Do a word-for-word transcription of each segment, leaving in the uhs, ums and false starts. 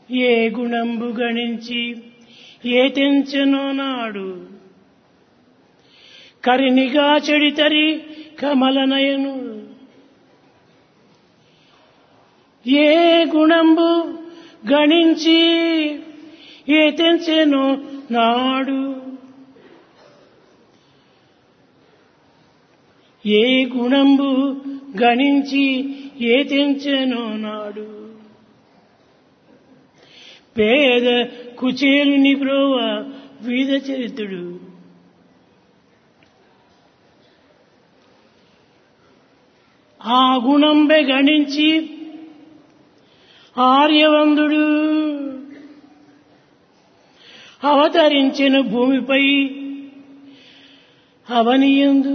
ఏ గుణంబు గణించి ఏ తెంచెనో నాడు కరినిగా చెడితరి కమలనయను ఏ గుణంబు గణించి ఏ తెంచెనో నాడు ఏ గుణంబు గణించి ఏ తెంచెనో నాడు పేద కుచేలుని బ్రోవ వీధ చరితుడు ఆ గుణంబె గణించి ఆర్యవందుడు అవతరించిన భూమిపై అవనియందు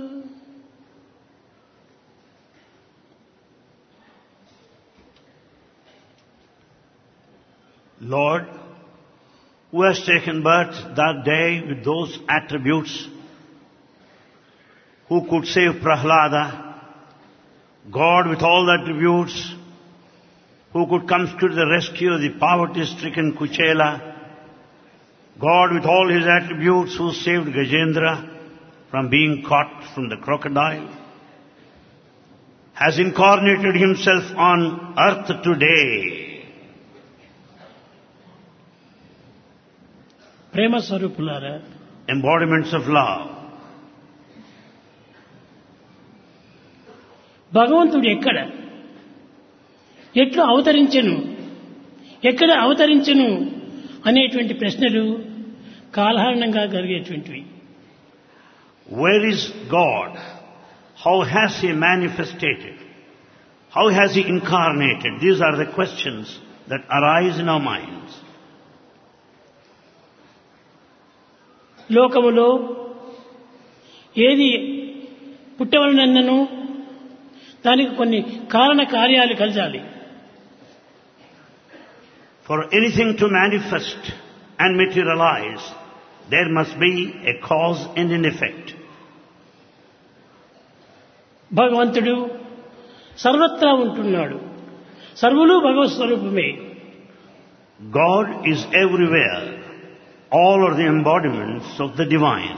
Lord, who has taken birth that day with those attributes, who could save Prahlada, God with all the attributes, who could come to the rescue of the poverty-stricken Kuchela, God with all his attributes who saved Gajendra from being caught from the crocodile, has incarnated himself on earth today. ప్రేమ స్వరూపులారా, Embodiments of love. భగవంతుడు ఎక్కడ ఎట్లు అవతరించెను ఎక్కడ అవతరించెను అనేటువంటి ప్రశ్నలు కాలహరణంగా కలిగేటువంటివి. Where is God? How has he manifested? How has he incarnated? These are the questions that arise in our minds. లోకములో ఏది పుట్టవలనన్నను దానికి కొన్ని కారణ కార్యాలు కలగాలి. For anything to manifest and materialize, there must be a cause and an effect. భగవంతుడు సర్వత్రా ఉంటున్నాడు. సర్వులు భగవత్ స్వరూపమే. God is everywhere. All are the embodiments of the divine.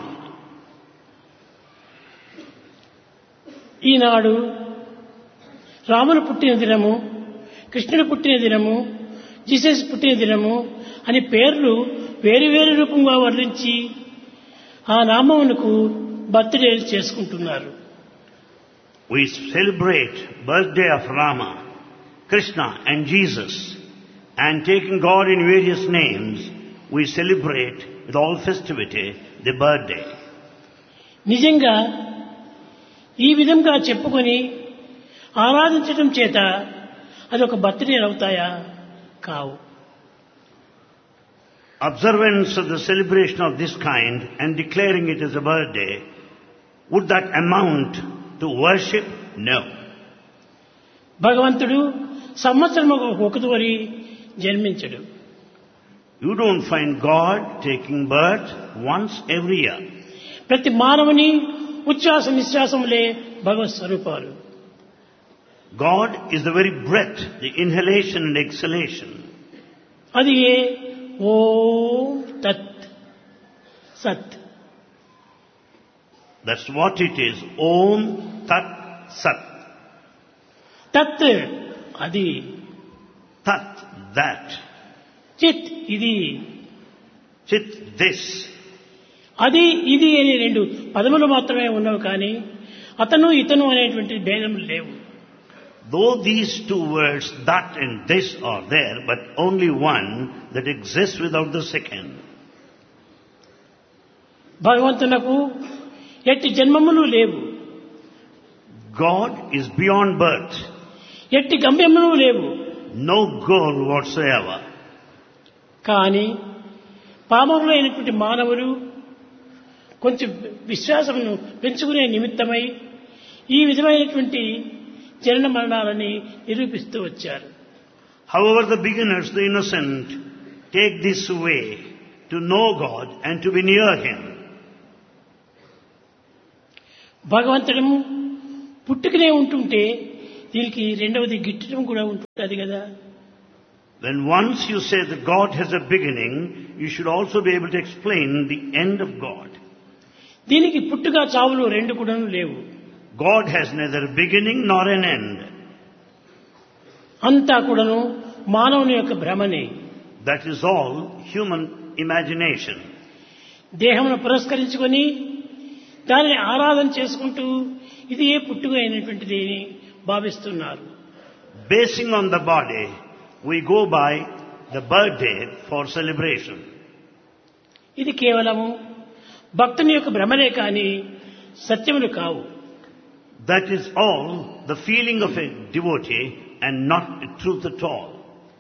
ఈనాడు రాముడు పుట్టిన దినము, కృష్ణుడు పుట్టిన దినము, జీసస్ పుట్టిన దినము అని పేర్లు వేరు వేరు రూపంగా వర్ణించి ఆ నామమునకు బర్త్డే చేసుకుంటున్నారు. We celebrate birthday of Rama, Krishna and Jesus, and taking God in various names, we celebrate with all festivity the birthday. నిజంగా ఈ విధంగా చెప్పుకొని ఆరాధించడం చేత అదొక బర్త్డే అవుతాయా? కావు. Observance of the celebration of this kind and declaring it as a birthday, would that amount to worship? No. భగవంతుడు సంవత్సరం ఒకటివరి జన్మించడు. You don't find God taking birth once every year. ప్రతి మానవుని ఉచ్ఛ్వాస నిశ్వాసములే భగవత్ స్వరూపాలు. God is the very breath, the inhalation and exhalation. అది ఏ ఓం తత్ సత్. That's what it is. Om Tat Sat. తత్ అది, Tat that. చిత్ ఇది, Chit this. అది ఇది అనే రెండు పదములు మాత్రమే ఉన్నవి, కానీ అతను ఇతను అనేటువంటి భేదములు లేవు. Though these two words, that and this, are there, but only one that exists without the second. భగవంతునకు ఎట్టి జన్మములు లేవు. God is beyond birth. ఎట్టి గమ్యములు లేవు. No goal whatsoever. కానీ పామరులైనటువంటి మానవులు కొంచెం విశ్వాసమును పెంచుకునే నిమిత్తమై ఈ విధమైనటువంటి జనన మరణాలని నిరూపిస్తూ వచ్చారు. However, the beginners, the innocent, take this way to know God and to be near Him. భగవంతుడము పుట్టుకనే ఉంటుంటే దీనికి రెండవది గిట్టడం కూడా ఉంటుంది కదా. When once you say that God has a beginning, you should also be able to explain the end of God. దీనికి పుట్టుక చావులు రెండు కూడా లేవు. God has neither a beginning nor an end. అంతా కూడాను మానవుని యొక్క భ్రమనే. That is all human imagination. దేహమును పురస్కరించుకొని దానిని ఆరాధన చేసుకుంటూ ఇది ఏ పుట్టుక అయినటువంటిది అని భావిస్తున్నారు. Basing on the body, we go by the birthday for celebration. ఇది కేవలము భక్తుని యొక్క భ్రమనే కానీ సత్యములు కావు. That is all the feeling of a devotee and not the truth at all.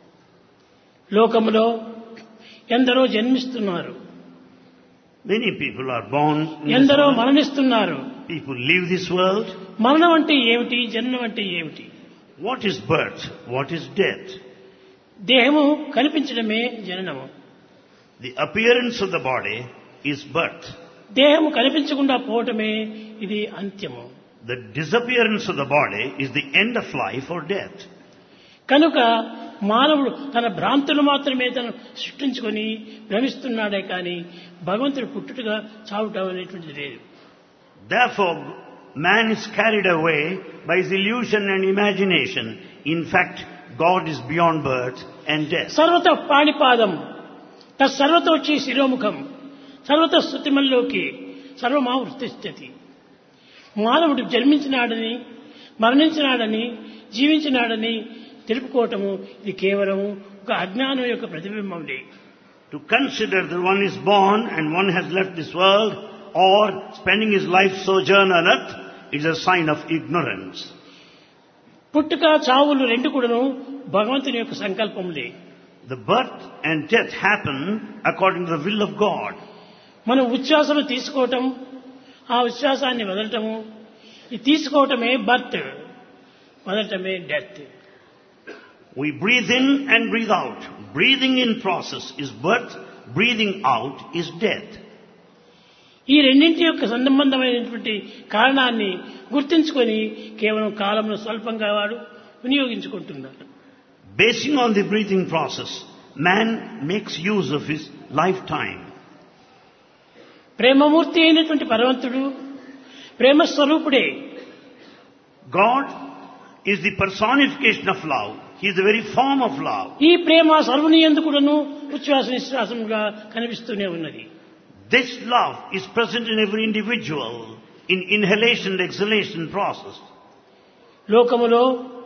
లోకములో ఎందరో జన్మిస్తున్నారు, Many people are born in this ఎందరో world. మరణిస్తున్నారు. People leave this world. మరణం అంటే ఏమిటి, జననం అంటే ఏమిటి? What is birth? What is death? దేహము కనిపించడమే జననము. The appearance of the body is birth. దేహము కనిపించకుండా పోవటమే ఇది అంత్యము. The disappearance of the body is the end of life or death. కనుక మానవుడు తన భ్రాంతులు మాత్రమే తను సృష్టించుకొని భ్రమిస్తున్నాడే కానీ భగవంతుడు పుట్టుటగా చావుట అనేటువంటిది లేదు. Therefore, man is carried away by his illusion and imagination. In fact, God is beyond birth and death. సర్వత పాణిపాదం తత్సర్వతోచి శిరోముఖం సర్వత స్తుతిమల్లోకి సర్వమావృతిస్థితి. మానవుడు జన్మించినాడని మరణించినాడని జీవించినాడని తెలుపుకోవటము ఇది కేవలం ఒక అజ్ఞానం యొక్క ప్రతిబింబంలే. To consider that one is born and one has left this world or spending his life sojourn on earth is a sign of ignorance. పుట్టుక చావులు రెండు కూడాను భగవంతుని యొక్క సంకల్పములే. The birth and death happen according to the will of God. మనం ఉచ్ఛ్వాసను తీసుకోవటం, ఆ ఉచ్ఛ్వాసాన్ని వదలటము, ఇది తీసుకోవటమే birth, వదలటమే death. We breathe in and breathe out. Breathing in process is birth, breathing out is death. ఈ రెండింటి యొక్క సంబంధమైనటువంటి కారణాన్ని గుర్తించుకొని కేవలం కాలంలో స్వల్పంగా వాడు వినియోగించుకుంటున్నాడు. Basing on the breathing process, man makes use of his lifetime. ప్రేమమూర్తి అయినటువంటి భగవంతుడు ప్రేమ స్వరూపుడే. God is the personification of love. He is the very form of love. ఈ ప్రేమ సర్వుని యందు కూడాను ఉచ్ఛ్వాస నిశ్వాసముగా కనిపిస్తూనే ఉన్నది. This love is present in every individual in inhalation and exhalation process. లోకములో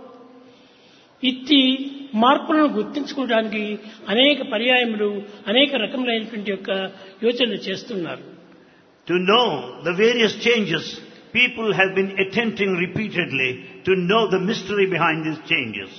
ఇట్టి మార్పులను గుర్తించుకోవడానికి అనేక పర్యాయములు అనేక రకములైనటువంటి యొక్క యోచనలు చేస్తున్నారు. To know the various changes, people have been attempting repeatedly to know the mystery behind these changes.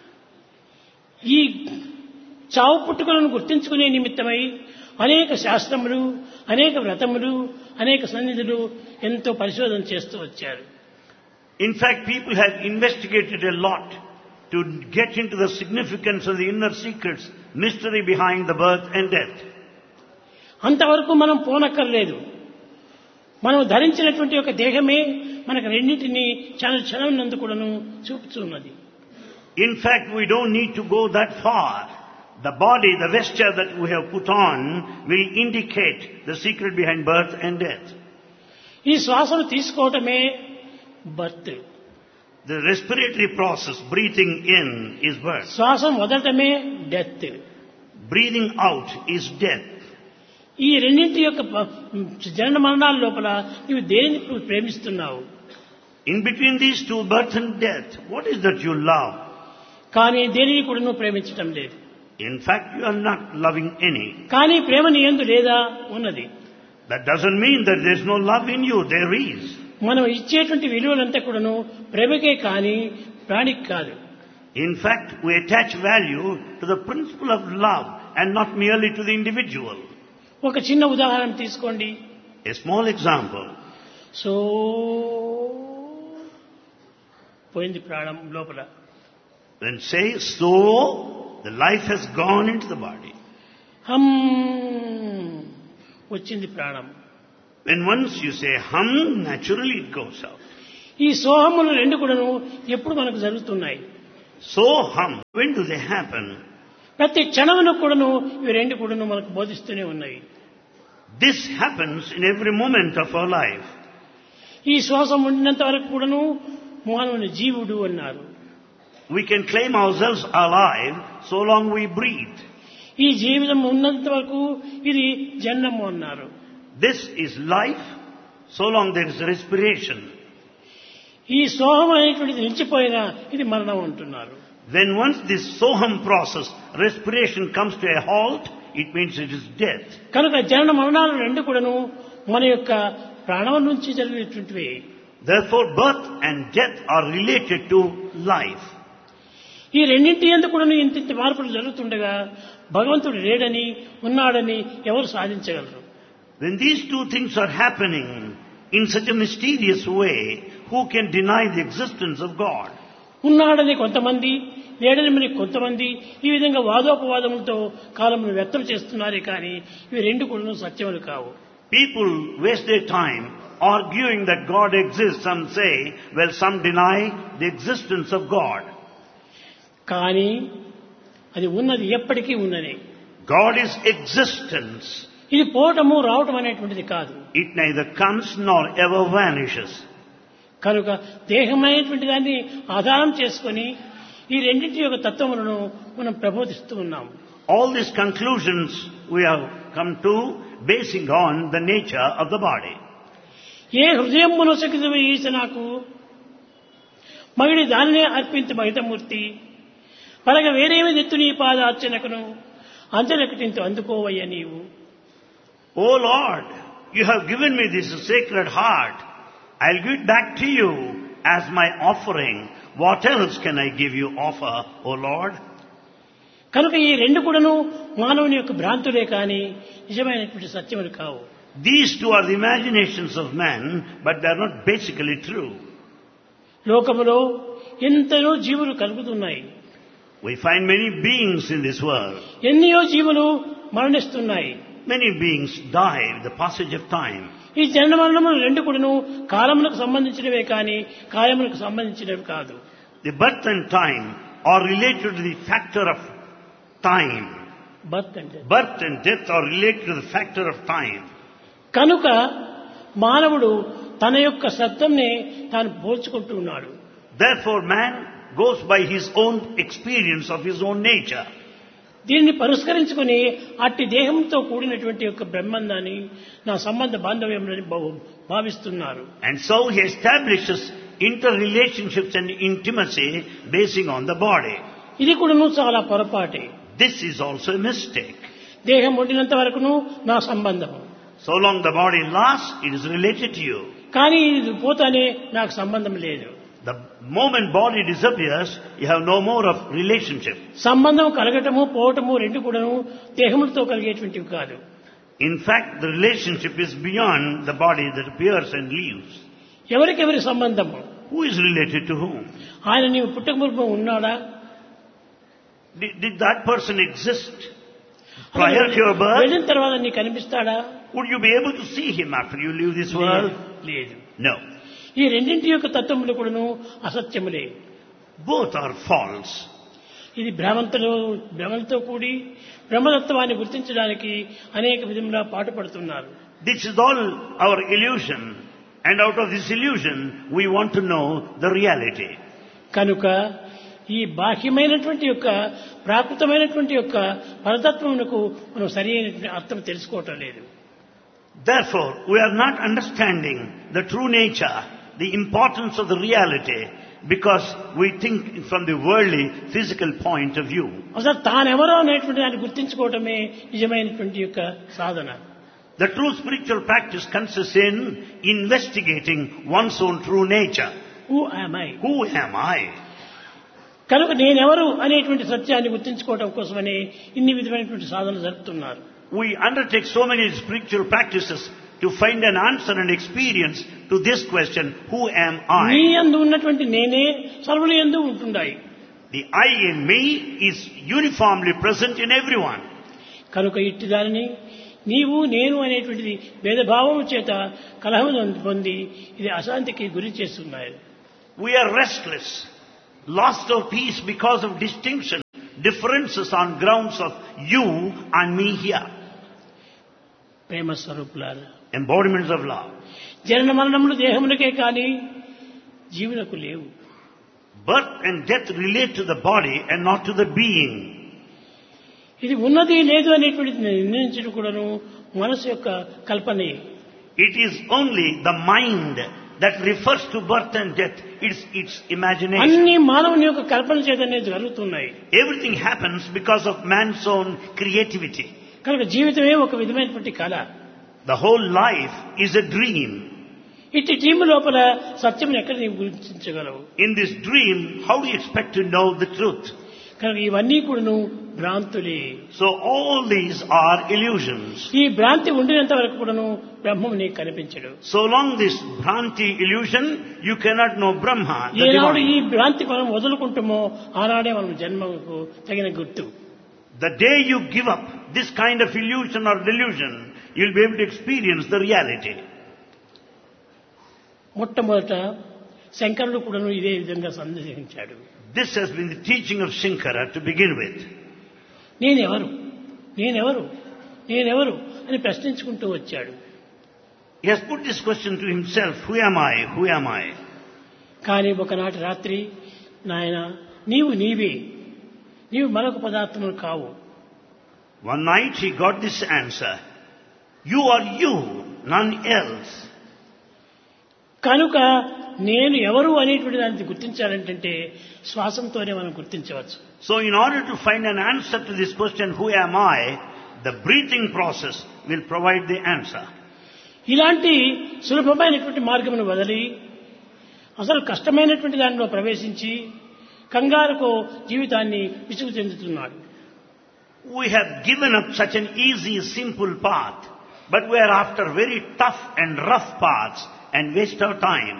ఈ చావు పుట్టుకలను గుర్తించుకునే నిమిత్తమై అనేక శాస్త్రములు, అనేక వ్రతములు, అనేక సన్నిధులు ఎంతో పరిశోధన చేస్తూ వచ్చారు. In fact, people have investigated a lot to get into the significance of the inner secrets, mystery behind the birth and death. అంతవరకు మనం పోనక్కర్లేదు. మనం ధరించినటువంటి ఒక దేహమే మనకు రెండింటినీ క్షణ క్షణం నందు కూడాను చూపుతున్నది. In fact, we don't need to go that far. The body, the vesture that we have put on will indicate the secret behind birth and death. ఈ శ్వాసను తీసుకోవటమే birth. The respiratory process, breathing in, is birth. శ్వాసం వదలటమే death. Breathing out is death. ఈ రెండింటి యొక్క జనన మరణాల లోపల నీవు దేనిని ప్రేమిస్తున్నావు? In between these two, birth and death, what is that you love? కానీ దేనిని కూడా నువ్వు ప్రేమించటం లేదు. In fact, you are not loving any. కానీ ప్రేమ నీ యందు లేదా? ఉన్నది. That doesn't mean that there is no love in you. There is. మనం ఇచ్చేటువంటి విలువలంతా కూడాను ప్రేమకే కానీ ప్రాణికి కాదు. In fact, we attach value to the principle of love and not merely to the individual. ఒక చిన్న ఉదాహరణ తీసుకోండి. A small example. సో పోయింది ప్రాణం లోపల. When say so, the life has gone into the body. హమ్ వచ్చింది ప్రాణం. When once you say hum, naturally it goes out. ఈ సోహములు రెండు కూడాను ఎప్పుడు మనకు జరుగుతున్నాయి? So hum, when do they happen? ప్రతి క్షణమును కూడాను ఇవి రెండు కూడాను మనకు బోధిస్తూనే ఉన్నాయి. This happens in every moment of our life. ఈ శ్వాసం ఉండినంత వరకు కూడాను మానవుని జీవుడు అన్నారు. We can claim ourselves alive so long we breathe. ఈ జీవితం ఉన్నంత వరకు ఇది జన్మము అన్నారు. This is life so long there is respiration. ఈ సోహం అనేటువంటిది నిలిచిపోయినా ఇది మరణం అంటున్నారు. When once this soham process, respiration comes to a halt, it means it is death. కనుక జనన మరణాలు రెండు కూడాను మన యొక్క ప్రాణం నుంచి జరిగినటువంటివి. Therefore birth and death are related to life. ఈ రెండింటి యందు కూడాను ఇంత మార్పులు జరుగుతుండగా భగవంతుడు లేడని ఉన్నాడని ఎవరు సాధించగలరు? When these two things are happening in such a mysterious way, who can deny the existence of God? ఉన్నాడని కొంతమంది, లేడని మరి కొంతమంది ఈ విధంగా వాదోపవాదములతో కాలమును వ్యర్థం చేస్తున్నారే కానీ ఇవి రెండు కూడా సత్యములు కావు. People waste their time arguing that God exists. Some say, well, some deny the existence of God. కానీ అది ఉన్నది ఎప్పటికీ ఉన్నది. God is existence. ఇది పోవటము రావటం అనేటువంటిది కాదు. It neither comes nor ever vanishes. కనుక దేహమైనటువంటి దాన్ని ఆధారం చేసుకొని ఈ రెండింటి యొక్క తత్వములను మనం ప్రబోధిస్తూ ఉన్నాం. All these conclusions we have come to basing on the nature of the body. ఏ హృదయం మునసకిది ఈశ నాకు మగిడి దానినే అర్పించి మహితమూర్తి పరగ వేరేమి నెత్తు నీ పాదార్చనకును అంతలకటింతో అందుకోవయ్య నీవు. O Lord, you have given me this sacred heart. I'll give it back to you as my offering. What else can I give you offer, O Lord? కనుక ఈ రెండు కూడాను మానవుని యొక్క భ్రాంతులే కానీ నిజమైనటువంటి సత్యములు కావు. These two are the imaginations of man, but they are not basically true. లోకములో ఎంతనో జీవులు కలుగుతున్నాయి. We find many beings in this world. ఎన్నో జీవులు మరణిస్తున్నాయి. Many beings die with the passage of time. ఈ జనన మరణములు రెండు కూడాను కాలములకు సంబంధించినవే కానీ కాయములకు సంబంధించినవి కాదు. The birth and time are related to the factor of time. Birth అంటే Birth and death are related to the factor of time. కనుక మానవుడు తన యొక్క సత్యంనే తాను పోల్చుకుంటూ ఉన్నాడు. Therefore man goes by his own experience of his own nature. దీన్ని పరిష్కరించుకుని అట్టి దేహంతో కూడినటువంటి యొక్క బ్రహ్మాండాన్ని నా సంబంధ బాంధవ్యంలోని భావిస్తున్నారు. And so he establishes interrelationships and intimacy basing on the body. ఇది కూడాను చాలా పొరపాటే. This is also a mistake. దేహం ఉండినంత వరకును నా సంబంధము. So long the body lasts, it is related to you. కానీ ఇది పోతానే నాకు సంబంధం లేదు. The moment body disappears, you have no more of relationship. సంబంధం కలగటము పోవటము రెండు కూడాను దేహములతో కలిగేటువంటివి కాదు. In fact, the relationship is beyond the body that appears and leaves. ఎవరికెవరి సంబంధము? Who is related to whom? ఆయన నీవు పుట్టక పూర్వం ఉన్నాడా? Did, did that person exist prior to your birth? వెళ్ళిన తర్వాత నీకు కనిపిస్తాడా? Would you be able to see him after you leave this world? లేదు. No. ఈ రెండింటి యొక్క తత్వములు కూడాను అసత్యములే. Both are false. ఇది భ్రమంతో భ్రమలతో కూడి బ్రహ్మతత్వాన్ని గుర్తించడానికి అనేక విధములా పాటుపడుతున్నారు. This is all our illusion, and out of this illusion we want to know the reality. కనుక ఈ బాహ్యమైనటువంటి యొక్క ప్రాకృతమైనటువంటి యొక్క పరతత్వమునకు మనం సరైనటువంటి అర్థం తెలుసుకోవటం లేదు. Therefore, we are not understanding the true nature, the importance of the reality, because we think from the worldly, physical point of view. అసలు తానెవరో అనేటువంటి దాన్ని గుర్తించుకోవటమే నిజమైనటువంటి యొక్క సాధన. The true spiritual practice consists in investigating one's own true nature. Who am I? Who am I? కనుక నేనెవరు అనేటువంటి సత్యాన్ని గుర్తించుకోవటం కోసమని ఇన్ని విధమైనటువంటి సాధనలు జరుపుతున్నారు. We undertake so many spiritual practices to find an answer and experience to this question, who am నీ I? యందు ఉన్నటువంటి నేనే సర్వుల యందు ఉంటున్నాయి. The I in me is uniformly present in everyone. కనుక ఇట్టి దానిని నీవు నేను అనేటువంటిది భేదభావం చేత కలహం పొంది ఇది అశాంతికి గురి చేస్తున్నాయి. We are restless, lost of peace because of distinction, differences on grounds of you and me here. ప్రేమ స్వరూపులారా, Embodiments of love. జనన మరణములు దేహమునకే కానీ జీవులకు లేవు. Birth and death relate to the body and not to the being. ఇది ఉన్నది లేదు అనేటువంటిది నిర్ణయించడం కూడాను మనసు యొక్క కల్పనే. It is only the mind that refers to birth and death. It's its imagination. అన్ని మానవుని యొక్క కల్పన చేతనే జరుగుతున్నాయి. Everything happens because of man's own creativity. కనుక జీవితమే ఒక విధమైనటువంటి కళ. The whole life is a dream. ఇట్టి డ్రీమ్ లోపల సత్యం ఎక్కడ నీవు గుర్తించగలవు? In this dream, how do you expect to know the truth? కనుక ఇవన్నీ కూడాను భ్రాంతులే. So all these are illusions. ఈ భ్రాంతి ఉండినంత వరకు కూడాను బ్రహ్మము నీకు కనిపించడు. So long this Bhranti illusion, you cannot know Brahma, the ఏనాడు ఈ divine. భ్రాంతి మనం వదులుకుంటామో ఆనాడే మనం జన్మకు తగిన గుర్తు. The day you give up this kind of illusion or delusion, you'll be able to experience the reality. మొట్టమొదట శంకరుడు కూడాను ఇదే విధంగా సందేశించాడు. This has been the teaching of Shankara to begin with. నేనెవరు నేనెవరు నేనెవరు అని ప్రశ్నించుకుంటూ వచ్చాడు. He has put this question to himself, who am I, who am I? కానీ ఒకనాటి రాత్రి, నాయన నీవు నీవే, నీవు మరొక పదార్థములు కావు. One night he got this answer, you are you, none else. కనుక నేను ఎవరు అనేటువంటి దాన్ని గుర్తించాలంటే శ్వాసంతోనే మనం గుర్తించవచ్చు. So in order to find an answer to this question, who am I, the breathing process will provide the answer. ఇలాంటి సులభమైనటువంటి మార్గమును వదిలి అసలు కష్టమైనటువంటి దానిలో ప్రవేశించి కంగారుకు జీవితాన్ని విసుగు చెందుతున్నాడు. We have given up such an easy, simple path, but we are after very tough and rough paths and waste our time.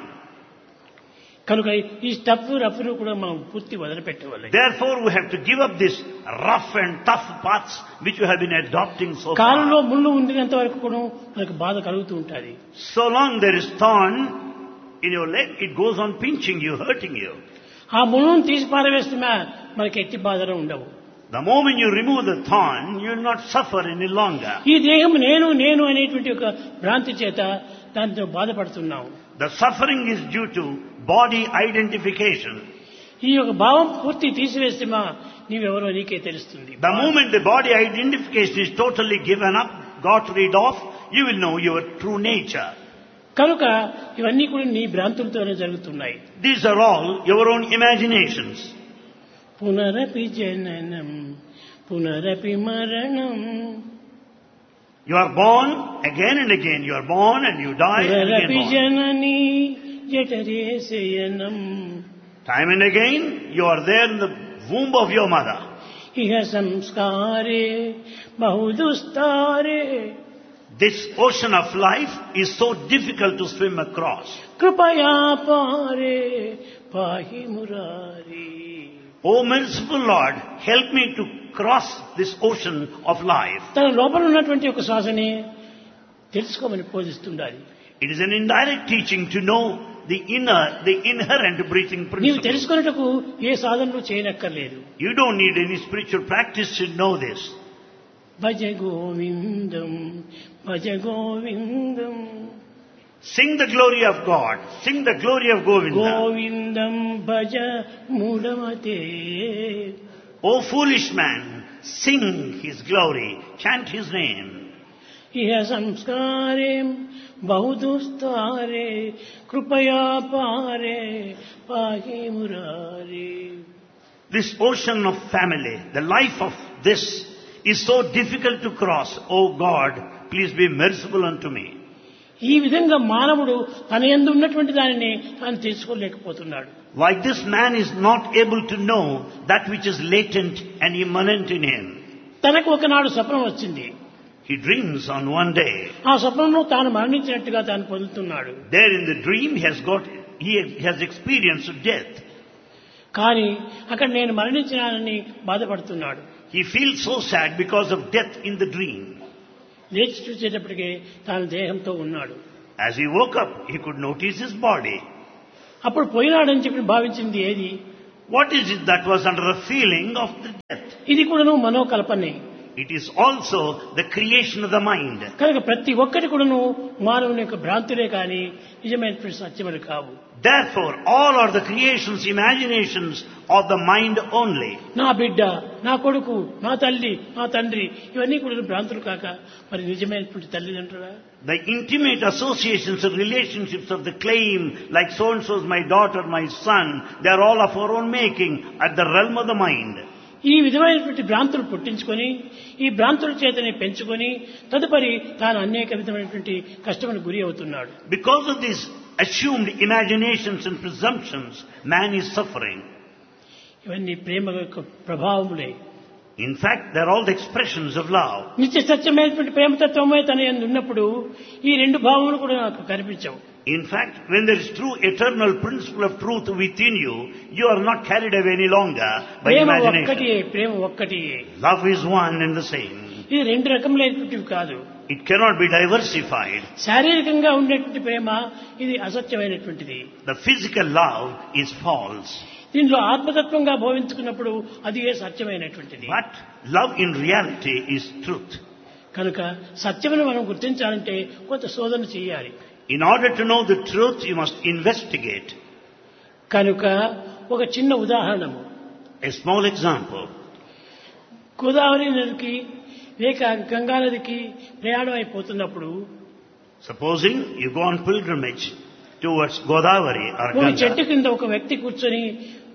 కనుక ఈ టఫ్ రఫ్ను కూడా మనం పూర్తి వదిలిపెట్టవాలి. Therefore we have to give up this rough and tough paths which we have been adopting so కాలంలో far. ముళ్ళు ఉండినంత వరకు కూడా మనకు బాధ కలుగుతూ ఉంటుంది. So long there is thorn in your leg, it goes on pinching you, hurting you. ఆ ముళ్ళను తీసి పారవేస్తున్నా మనకి ఎట్టి బాధలు ఉండవు. The moment you remove the thorn, you will not suffer any longer. ఈ దేహం నేను నేను అనేటువంటి ఒక భ్రాంతి చేత దాంతో బాధపడుతున్నాం. The suffering is due to body identification. ఈ యొక్క భావం పూర్తి తీసివేస్తే మా నీవెవరో నీకే తెలుస్తుంది. The moment the body identification is totally given up, got rid of, you will know your true nature. కనుక ఇవన్నీ కూడా నీ భ్రాంతులతోనే జరుగుతున్నాయి. These are all your own imaginations. పునరపి జననం పునరపి మరణం. You are born again and again. You are born and you die and పునరపి again born. Janani జఠరే శయనం. Time and again, you are there in the womb of your mother. ఇహ సంస్కారే బహుదుస్తారే. This ocean of life is so difficult to swim across. కృపయా పారే పాహి Murari. O merciful Lord, help me to cross this ocean of life. తన లోపల ఉన్నటువంటి ఒక శ్వాసని తెలుసుకోమని బోధిస్తుండాలి. It is an indirect teaching to know the inner, the inherent breathing నీవు principle. తెలుసుకున్నట్టుకు ఏ సాధనలు చేయనక్కర్లేదు. You don't need any spiritual practice to know this. Bhaja Govindam Bhaja Govindam. Sing the glory of God. Sing the glory of Govinda. Govindam Bhaja మూఢమతే. O foolish man, sing his glory. Chant his name. ఇహ సంస్కారే బహుదుస్తారే కృపయా పారే పాహి Murari. This ocean of family, the life of this is so difficult to cross. O God, please be merciful unto me. ఈ విధంగా మానవుడు తన యందు ఉన్నటువంటి దానిని తాను తెలుసుకోలేకపోతున్నాడు. Like this man is not able to know that which is latent and immanent in him. తనకు ఒకనాడు స్వప్నం వచ్చింది. He dreams on one day. ఆ స్వప్నంలో తాను మరణించినట్టుగా తాను పొందుతున్నాడు. There in the dream he has got, he has experienced death. కానీ అక్కడ నేను మరణించినానని బాధపడుతున్నాడు. He feels so sad because of death in the dream. లేచి చూసేటప్పటికే తాను దేహంతో ఉన్నాడు. As he woke up, he could notice his body. అప్పుడు పోయినాడని చెప్పి భావించింది ఏది? What is it that was under the feeling of the death? ఇది కూడాను మనోకల్పనే. It is also the creation of the mind. కనుక ప్రతి ఒక్కటి కూడాను మానవుని యొక్క భ్రాంతులే కానీ నిజమైనటువంటి సత్యములు కావు. Therefore, all are the creations, imaginations of the mind only. నా బిడ్డ, నా కొడుకు, నా తల్లి, నా తండ్రి ఇవన్నీ కూడా భ్రాంతులు కాక మరి నిజమైనటువంటి తల్లిదండ్రులా? The intimate associations and relationships of the claim, like so-and-so is my daughter, my son, they are all of our own making at the realm of the mind. ఈ విధమైనటువంటి భ్రాంతులు పుట్టించుకొని ఈ భ్రాంతుల చేతనే పెంచుకొని తదుపరి తాను అనేక విధమైనటువంటి కష్టములకు గురి అవుతున్నాడు. Because of these assumed imaginations and presumptions, man is suffering. ఇవన్నీ ప్రేమ యొక్క ప్రభావములే. In fact, they are all the expressions of love. నిత్య సత్యమైనటువంటి ప్రేమతత్వమే తన యందు ఉన్నప్పుడు ఈ రెండు భావములు కూడా నాకు కనిపించవు. In fact, when there is true eternal principle of truth within you, you are not carried away any longer by Prema imagination. ఒక్కటియే, Prema ఒక్కటియే. Love is one and the same. ఇది రెండు రకములైనటువంటివి కాదు. It cannot be diversified. శారీరకంగా ఉండేటువంటి ప్రేమ ఇది అసత్యమైనటువంటిది. The physical love is false. దీనిలో ఆత్మతత్వంగా భావించుకున్నప్పుడు అది ఏ సత్యమైనటువంటిది. But love in reality is truth. కనుక సత్యమును మనం గుర్తించాలంటే కొంత శోధన చేయాలి. In order to know the truth, you must investigate. కనుక ఒక చిన్న ఉదాహరణము. A small example. గోదావరి నదికి లేక గంగా నదికి ప్రయాణం అయిపోతున్నప్పుడు Supposing you go on pilgrimage towards Godavari or ఒక చెట్టు Ganga, కింద ఒక వ్యక్తి కూర్చొని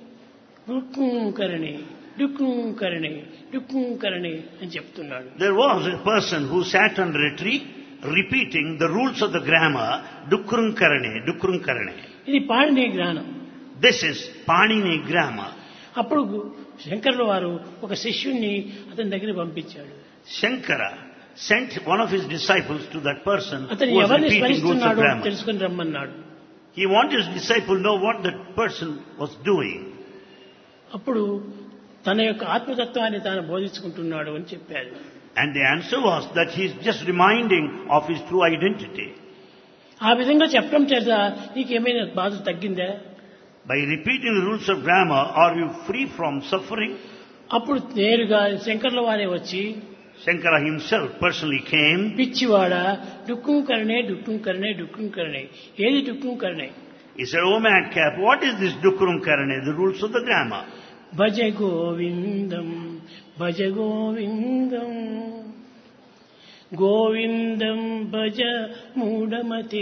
డుక్కుకరణి డుక్కుకరణి డుక్కుకరణి అని చెప్తున్నాడు. there was a person who sat under a tree repeating the rules of the grammar, Dukrum Karane, Dukrum Karane. ఇది పాణిని జ్ఞానం. This is Panini grammar. అప్పుడు శంకరుల వారు ఒక శిష్యుణ్ణి అతని దగ్గర పంపించాడు. Shankara sent one of his disciples to that person అతను who was ఎవరిని repeating rules of స్మరిస్తున్నాడో grammar. తెలుసుకుని రమ్మన్నాడు. He wanted his disciple to know what that person was doing. అప్పుడు తన యొక్క ఆత్మతత్వాన్ని తాను బోధించుకుంటున్నాడు అని చెప్పాడు. And the answer was that he is just reminding of his true identity. ఆ విధంగా చెప్పడం చేత నీకేమైనా బాధ తగ్గిందా? By repeating the rules of grammar, are you free from suffering? అప్పుడు నేరుగా శంకర్ల వారే వచ్చి Shankara himself personally came. పిచ్చివాడ డుక్కుం కరణే డుక్కుం కరణే డుక్కుం కరణే ఏది డుక్కుం కరణే? He said, "Oh madcap, what is this Dukrum Karane, the rules of the grammar?" భజ గోవిందం భజ గోవిందం గోవిందం భజ మూఢమతే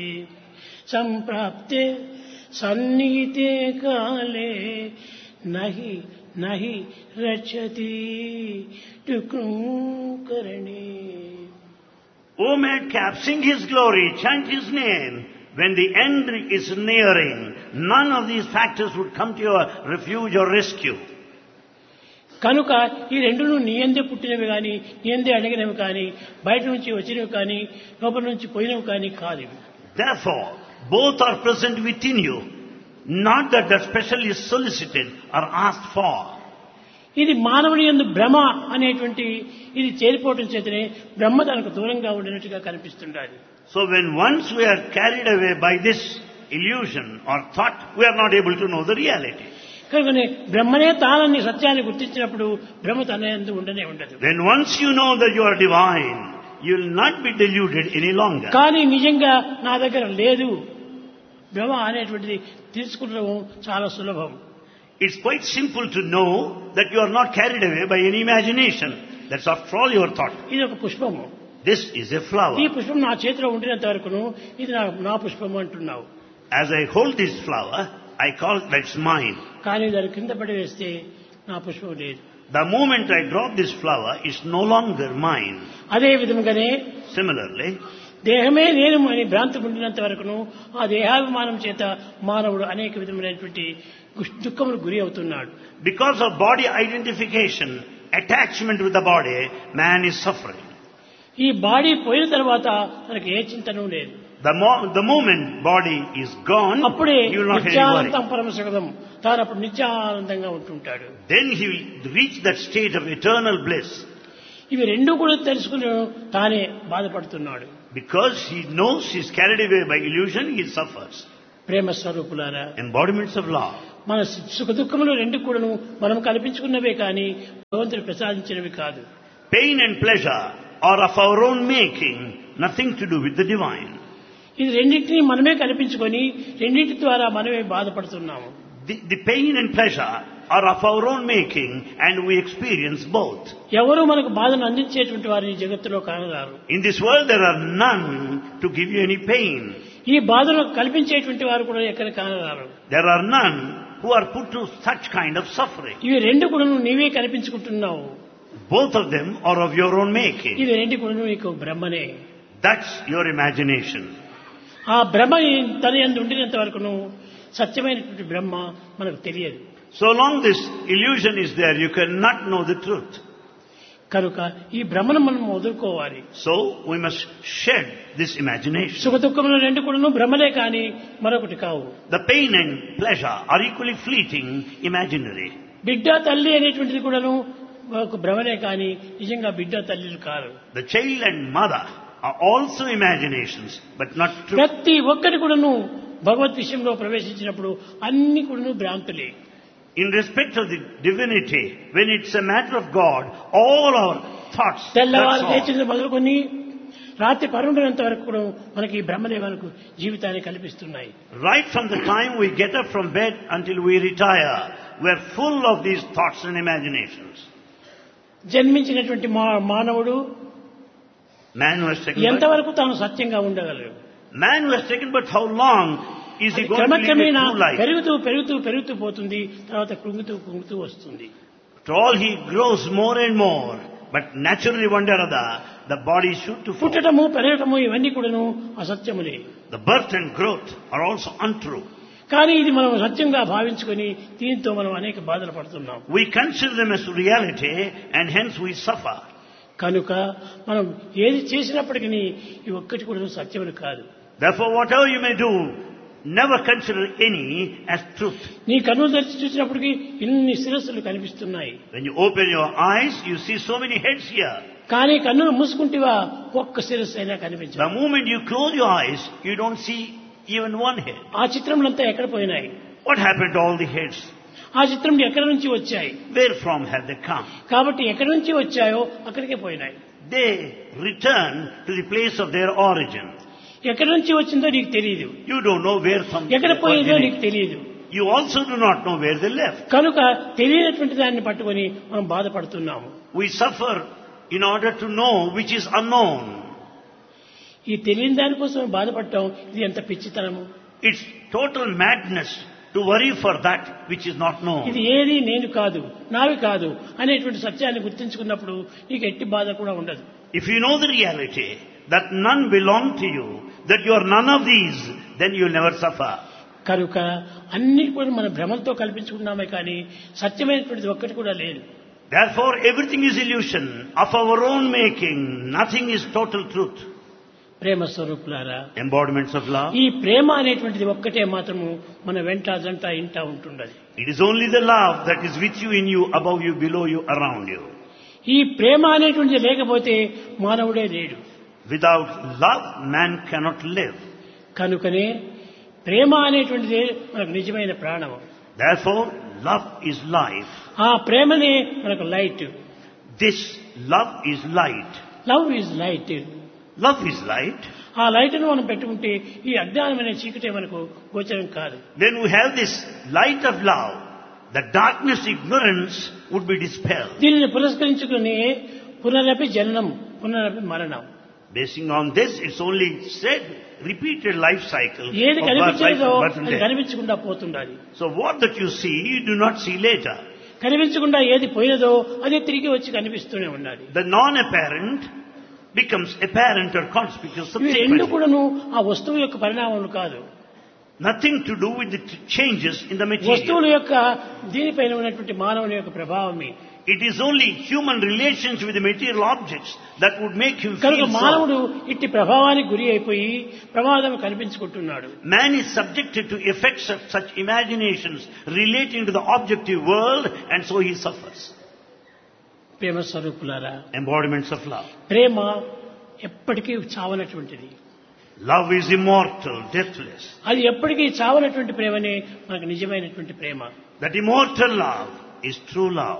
సంప్రాప్తే సన్నిహితే కాలే నహి నహి రక్షతి డుక్కుం కరణే. O madcap, sing his glory, chant his name. When the end is nearing, none of these factors would come to your refuge or rescue. కనుక ఈ రెండును నీయందే పుట్టినవి కానీ నీయందే అడిగినవి కానీ బయట నుంచి వచ్చినవి కానీ లోపల నుంచి పోయినవి కానీ కాదు. Therefore, both are present within you, not that they're specially solicited or asked for. ఇది మానవుని యందు భ్రమ అనేటువంటి ఇది చేరిపోవటం చేతనే బ్రహ్మ తనకు దూరంగా ఉండినట్టుగా కనిపిస్తుండాలి. So when once we are carried away by this illusion or thought, we are not able to know the reality. కనుకనే బ్రహ్మనే తానని సత్యాన్ని గుర్తించినప్పుడు బ్రహ్మ తన యందు ఉండనే ఉండదు. When once you know that you are divine, you will not be deluded any longer. కానీ నిజంగా నా దగ్గర లేదు భ్రమ అనేటువంటిది తీసుకుంటడం చాలా సులభం. It's quite simple to know that you are not carried away by any imagination. That's after all your thought. ఇది ఒక పుష్పము. This is a flower. ఈ పుష్పం నా చేతిలో ఉండినంత వరకును ఇది నా నా పుష్పము అంటున్నావు. As I hold this flower, I call it that's mine. కానీ దాని కింద పడి వేస్తే నా పుష్పం లేదు. The moment I drop this flower, it's no longer mine. అదే విధంగానే Similarly, దేహమే నేను అని భ్రాంతి ఉండినంత వరకును ఆ దేహాభిమానం చేత మానవుడు అనేక విధమైనటువంటి దుఃఖములకు గురి అవుతున్నాడు. because of body identification, attachment with the body, man is suffering. ఈ బాడీ పోయిన తర్వాత తనకు ఏ చింతనూ లేదు. The, mo- the moment body is gone, అప్పుడే he will not have any Nityanandam worry. పరమసుఖం తాను అప్పుడు నిత్యానందంగా ఉంటుంటాడు. Then he will reach that state of eternal bliss. ఇవి రెండు కూడా తెలుసుకుని తానే బాధపడుతున్నాడు. Because he knows he is carried away by illusion, he suffers. ప్రేమ స్వరూపులారా, Embodiments of love. మన సుఖ దుఃఖములు రెండు కూడాను మనం కల్పించుకున్నవే కానీ భగవంతుడు ప్రసాదించినవి కాదు. Pain and pleasure are of our own making, nothing to do with the divine. ఇది రెండింటినీ మనమే కల్పించుకొని రెండింటి ద్వారా మనమే బాధపడుతున్నాము. The, the pain and pleasure are of our own making and we experience both. ఎవరు మనకు బాధను అందించేటువంటి వారు ఈ జగత్తులో కానరారు. In this world there are none to give you any pain. ఈ బాధను కల్పించేటువంటి వారు కూడా ఎక్కడ కానరారు. There are none who are put to such kind of suffering. ఇవి రెండు కూడా నీవే కల్పించుకుంటున్నావు. Both of them are of your own making. ఇవి రెండు కూడా నీకు బ్రహ్మనే. That's your imagination. ఆ బ్రహ్మ తన యందు ఉండినంత వరకును సత్యమైనటువంటి బ్రహ్మ మనకు తెలియదు. So long this illusion is there, you cannot know the truth. కనుక ఈ బ్రహ్మను మనం వదులుకోవాలి. So we must shed this imagination. సుఖ దుఃఖములు రెండు కూడాను బ్రహ్మలే కానీ మరొకటి కావు. The pain and pleasure are equally fleeting, imaginary. బిడ్డ తల్లి అనేటువంటిది కూడాను ఒక భ్రమనే కానీ నిజంగా బిడ్డ తల్లిలు car. The child and mother are also imaginations, but not true. ప్రతి ఒక్కటి కూడాను భగవత్ విషయంలో ప్రవేశించినప్పుడు అన్ని కూడాను భ్రాంతులే. In respect of the divinity, when it's a matter of God, all our thoughts, తెల్లవారు that's all. లేచింది మొదలుకొని రాత్రి పరుండినంత వరకు కూడా మనకి ఈ బ్రహ్మలే మనకు జీవితాన్ని కల్పిస్తున్నాయి. Right from the time we get up from bed until we retire, we're full of these thoughts and imaginations. జన్మించినటువంటి మానవుడు Man who has taken birth, ఎంతవరకు తాను సత్యంగా ఉండగలడు? man who has taken birth, how long is he going to live a క్రమక్రమేణా true life? పెరుగుతూ పెరుగుతూ పెరుగుతూ పోతుంది, తర్వాత కృంగుతూ కృంగుతూ వస్తుంది. After all, he grows more and more, but naturally one day or other, the body is shoot to fall. పుట్టడము పెరగటము ఇవన్నీ కూడాను అసత్యములే. The birth and growth are also untrue. కానీ ఇది మనం సత్యంగా భావించుకొని దీంతో మనం అనేక బాధలు పడుతున్నాం. We consider them as reality and hence we suffer. కనుక మనం ఏది చేసినప్పటికీ ఈ ఒక్కటి కూడా సత్యములు కాదు. Therefore, whatever you may do, never consider any as truth. నీ కన్నులు తెరిచి చూసినప్పటికీ ఇన్ని శిరస్సులు కనిపిస్తున్నాయి. When you open your eyes, you see so many heads here. కానీ కన్నులు మూసుకుంటేవా ఒక్క శిరస్సు అయినా కనిపించదు. The moment you close your eyes, you don't see even one head. ఆ చిత్రములంతా ఎక్కడ పోయినాయి? What happened to all the heads? ఆ చిత్రం ఎక్కడి నుంచి వచ్చాయి? Where from have they come? కాబట్టి ఎక్కడి నుంచి వచ్చాయో అక్కడికే పోయినాయి. They return to the place of their origin. ఎక్కడి నుంచి వచ్చిందో నీకు తెలియదు. You don't know where from ఎక్కడ they పోయిందో నీకు originate. తెలియదు. You also do not know where they left. కనుక తెలియనటువంటి దాన్ని పట్టుకొని మనం బాధపడుతున్నాము. We suffer in order to know which is unknown. ఈ తెలియని దానికోసం బాధపడటం ఇది ఎంత పిచ్చితనము. It's total madness to worry for that which is not known. ఇది ఏది నేను కాదు, నావి కాదు అనేటువంటి సత్యాన్ని గుర్తించుకున్నప్పుడు నీకు ఎట్టి బాధ కూడా ఉండదు. If you know the reality that none belong to you, that you are none of these, then you will never suffer. కనుక అన్ని కూడా మన భ్రమలతో కల్పించుకున్నామే కానీ సత్యమైనటువంటిది ఒక్కటి కూడా లేదు. Therefore, everything is illusion of our own making. Nothing is total truth. ప్రేమ స్వరూపులారా, Embodiments of love. ఈ ప్రేమ అనేటువంటిది ఒక్కటే మాత్రము మన వెంట జంట ఇంట ఉంటుండదు. It is only the love that is with you, in you, above you, below you, around you. ఈ ప్రేమ అనేటువంటిది లేకపోతే మానవుడే లేడు. Without love, man cannot live. కనుకనే ప్రేమ అనేటువంటిది మనకు నిజమైన ప్రాణము. Therefore, love is life. ఆ ప్రేమనే మనకు light. This love is light. Love is light. Love is light. ఆ లైట్ను మనం పెట్టుకుంటే ఈ అజ్ఞానమైన చీకటే మనకు గోచరం కాదు. When we have this light of love, the darkness, ignorance would be dispelled. దీనిని పురస్కరించుకుని పునరపి జననం పునరపి మరణం. Basing on this, it's only said, repeated life cycle of ఏది birth, life, కనిపించలేదో birth and అది death. కనిపించకుండా పోతుండాలి. So what that you see, you do not see later. కనిపించకుండా ఏది పోయినదో అదే తిరిగి వచ్చి కనిపిస్తూనే ఉండాలి. The non-apparent becomes apparent or conspicuous ఇవి రెండు subsequently. కూడాను ఆ వస్తువు యొక్క పరిణామములు కాదు. Nothing to do with the t- changes in the వస్తువుల material. యొక్క దీనిపైన ఉన్నటువంటి మానవుని యొక్క ప్రభావమే. It is only human relations with the material objects that would make him కనుక feel so. మానవుడు ఇట్టి ప్రభావానికి గురి అయిపోయి ప్రమాదం కల్పించుకుంటున్నాడు. Man is subjected to effects of such imaginations relating to the objective world, and so he suffers. ప్రేమ స్వరూపులారా, Embodiments of love. ప్రేమ ఎప్పటికీ చావనటువంటిది. Love is immortal, deathless. అది ఎప్పటికీ చావనటువంటి ప్రేమనే మనకు నిజమైనటువంటి ప్రేమ. That immortal love is true love.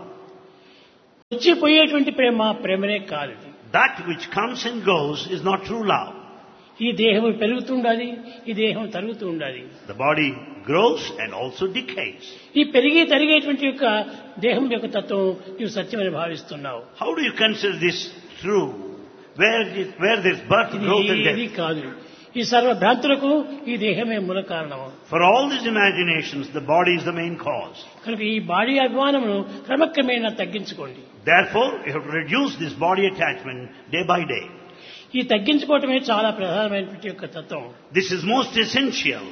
వచ్చిపోయేటువంటి ప్రేమ ప్రేమనే కాదు. That which comes and goes is not true love. ఈ దేహం పెరుగుతుండాలి, ఈ దేహం తరుగుతూ ఉండాలి. The body grows and also decays. ఈ పెరిగి తరిగేటువంటి యొక్క దేహం యొక్క తత్వం నీవు సత్యమని భావిస్తున్నావు. How do you consider this true? Where, is, where there is birth, growth and ఇది death? కాదు. ఈ సర్వ భ్రాంతులకు ఈ దేహమే మూల కారణము. For all these imaginations, the body is the main cause. కనుక ఈ బాడీ అభిమానమును క్రమక్రమేణా తగ్గించుకోండి. Therefore, you have to reduce this body attachment day by day. ఈ తగ్గించుకోవటమే చాలా ప్రధానమైనటువంటి యొక్క తత్వం. This is most essential.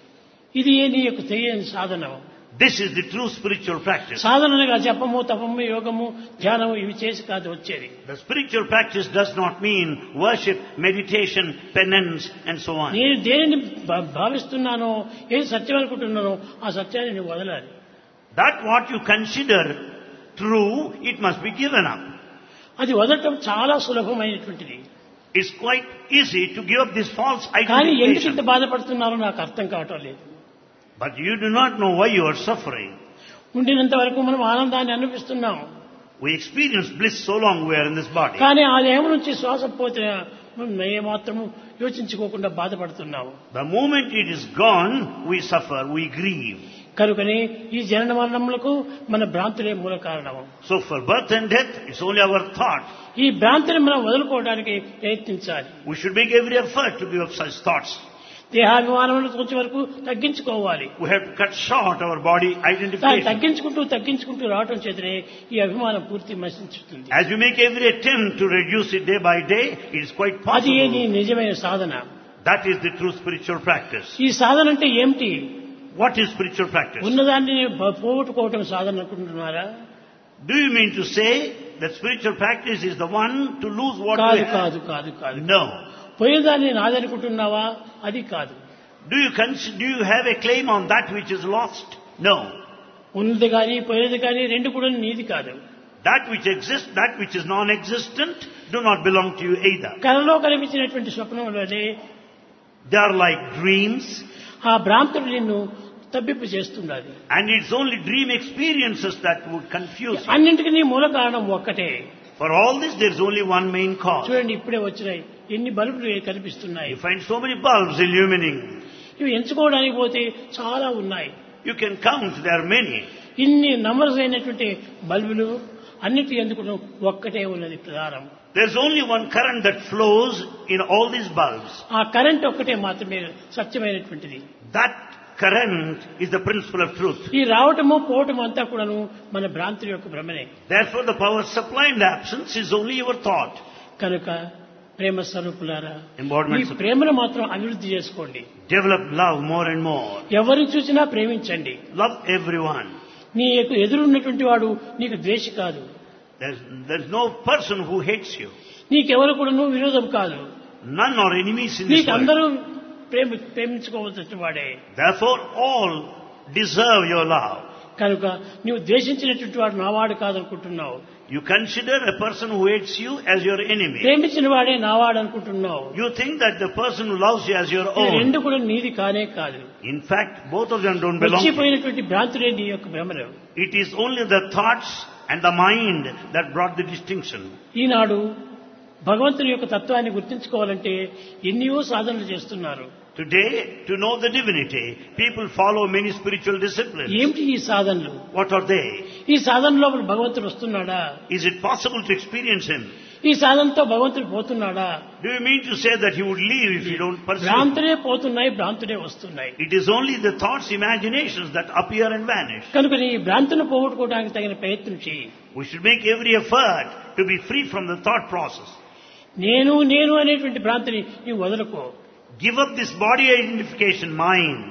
ఇది నీ యొక్క తెలియని సాధనం. This is the true spiritual practice. సాధనగా జపము, తపము, యోగము, ధ్యానము ఇవి చేసి కాదు వచ్చేది. The spiritual practice does not mean worship, meditation, penance and so on. నేను దేనిని భా- భావిస్తున్నానో, ఏది సత్యం అనుకుంటున్నానో ఆ సత్యాన్ని నువ్వు వదలాలి. That what you consider true, it must be given up. అది వదలటం చాలా సులభమైనటువంటిది. It's quite easy to give up this false కానీ ఎందుకు ఇంత identification. బాధపడుతున్నారో నాకు అర్థం కావటం లేదు. But you do not know why you are suffering. ఉండినంత వరకు మనం ఆనందాన్ని అనిపిస్తున్నాం. We experience bliss so long we are in this body. కానీ ఆ దేహం నుంచి శ్వాస పోతే మనం ఏమాత్రము యోచించుకోకుండా బాధపడుతున్నాము. The moment it is gone, we suffer, we grieve. కనుకనే ఈ జనన మరణములకు మన భ్రాంతులే మూల కారణము. So for birth and death, it's only our thought. ఈ భ్రాంతిని మనం వదులుకోవడానికి ప్రయత్నించాలి. We should make every effort to give up such thoughts. దేహాభిమానములను కొంచెం వరకు తగ్గించుకోవాలి. We have to cut short our body దాన్ని identification. తగ్గించుకుంటూ తగ్గించుకుంటూ రావటం చేతనే ఈ అభిమానం పూర్తి నశించుతుంది. As you make every attempt to reduce it day by day, it is quite అది ఏ నీ possible. నిజమైన సాధన. That is the true spiritual practice. ఈ సాధన అంటే ఏమిటి? What is spiritual practice? ఉన్నదాన్ని బ- పోగొట్టుకోవటం సాధన అనుకుంటున్నారా? Do you mean to say that spiritual practice is the one to lose what కాదు we have? కాదు కాదు కాదు. No. పోయేదాన్ని నాదనుకుంటున్నావా? అది కాదు. Do you consider, do you have a claim on that which is lost? No. ఉన్నది కానీ పోయేది కానీ రెండు కూడా నీది కాదు. That which exists, that which is non-existent, do not belong to you either. కలలో కనిపించినటువంటి స్వప్నంలోనే They are like dreams, ఆ భ్రాంతులు నిన్ను తబ్బిప్పు చేస్తున్నది. and it's only dream experiences that would confuse you. అన్నింటికి నీ మూల కారణం ఒక్కటే. For all this, there is only one main cause. చూడండి ఇప్పుడే వచ్చినాయి ఎన్ని బల్బులు కనిపిస్తున్నాయి. You find so many bulbs illumining. ఇవి ఎంచుకోవడానికి పోతే చాలా ఉన్నాయి. You can count, there are many. ఇన్ని నంబర్స్ అయినటువంటి బల్బులు అన్నిటి ఎందుకు ఒక్కటే ఉన్నది ప్రధానం. There's only one current that flows in all these bulbs. ఆ కరెంట్ ఒక్కటే మాత్రమే సత్యమైనటువంటిది. That current is the principle of truth. ఈ రావటము పోవటము అంతా కూడాను మన భ్రాంతి యొక్క భ్రమనే. Therefore, the power supply and absence is only your thought. కనుక ప్రేమ స్వరూపులారా ఈ Embodiments of ప్రేమను మాత్రం అభివృద్ధి చేసుకోండి. develop love more and more. ఎవరిని చూసినా ప్రేమించండి. Love everyone. నీ యొక్క ఎదురున్నటువంటి వాడు నీకు ద్వేషి కాదు. There's, there's no person who hates you. నీకెవరు కూడా నువ్వు విరోధం కాదు. None are enemies in this నీకు world. అందరూ ప్రేమ ప్రేమించుకోవాల్సిన వాడే. Therefore, all deserve your love. కనుక నువ్వు ద్వేషించినటువంటి వాడు నావాడు కాదనుకుంటున్నావు. You consider a person who hates you as your enemy. ప్రేమించిన వాడే నావాడు అనుకుంటున్నావు. You think that the person who loves you as your ఈ own. రెండు కూడా నీది కానే కాదు. In fact, both of them don't belong to you. వచ్చిపోయినటువంటి భ్రాంతులే నీ యొక్క భ్రమలు. It is only the thoughts and the mind that brought the distinction. ఈనాడు భగవంతుని యొక్క తత్వాన్ని గుర్తించుకోవాలంటే ఎన్నో సాధనలు చేస్తున్నారు. Today, to know the divinity, people follow many spiritual disciplines. ఏమిటి ఈ సాధనలు? What are they? ఈ సాధన లోపల భగవంతుడు వస్తున్నాడా? Is it possible to experience him? ఈ సాధనతో భగవంతుడు పోతున్నాడా? Do you mean to say that he would leave if you don't pursue? భ్రాంతులే పోతున్నాయి, భ్రాంతులే వస్తున్నాయి. It is only the thoughts, imaginations that appear and vanish. కనుక నీ భ్రాంతిని పోగొట్టుకోవడానికి తగిన ప్రయత్నం చేయి. We should make every effort to be free from the thought process. నేను నేను అనేటువంటి భ్రాంతిని నీవు వదులుకో. Give up this body identification mind.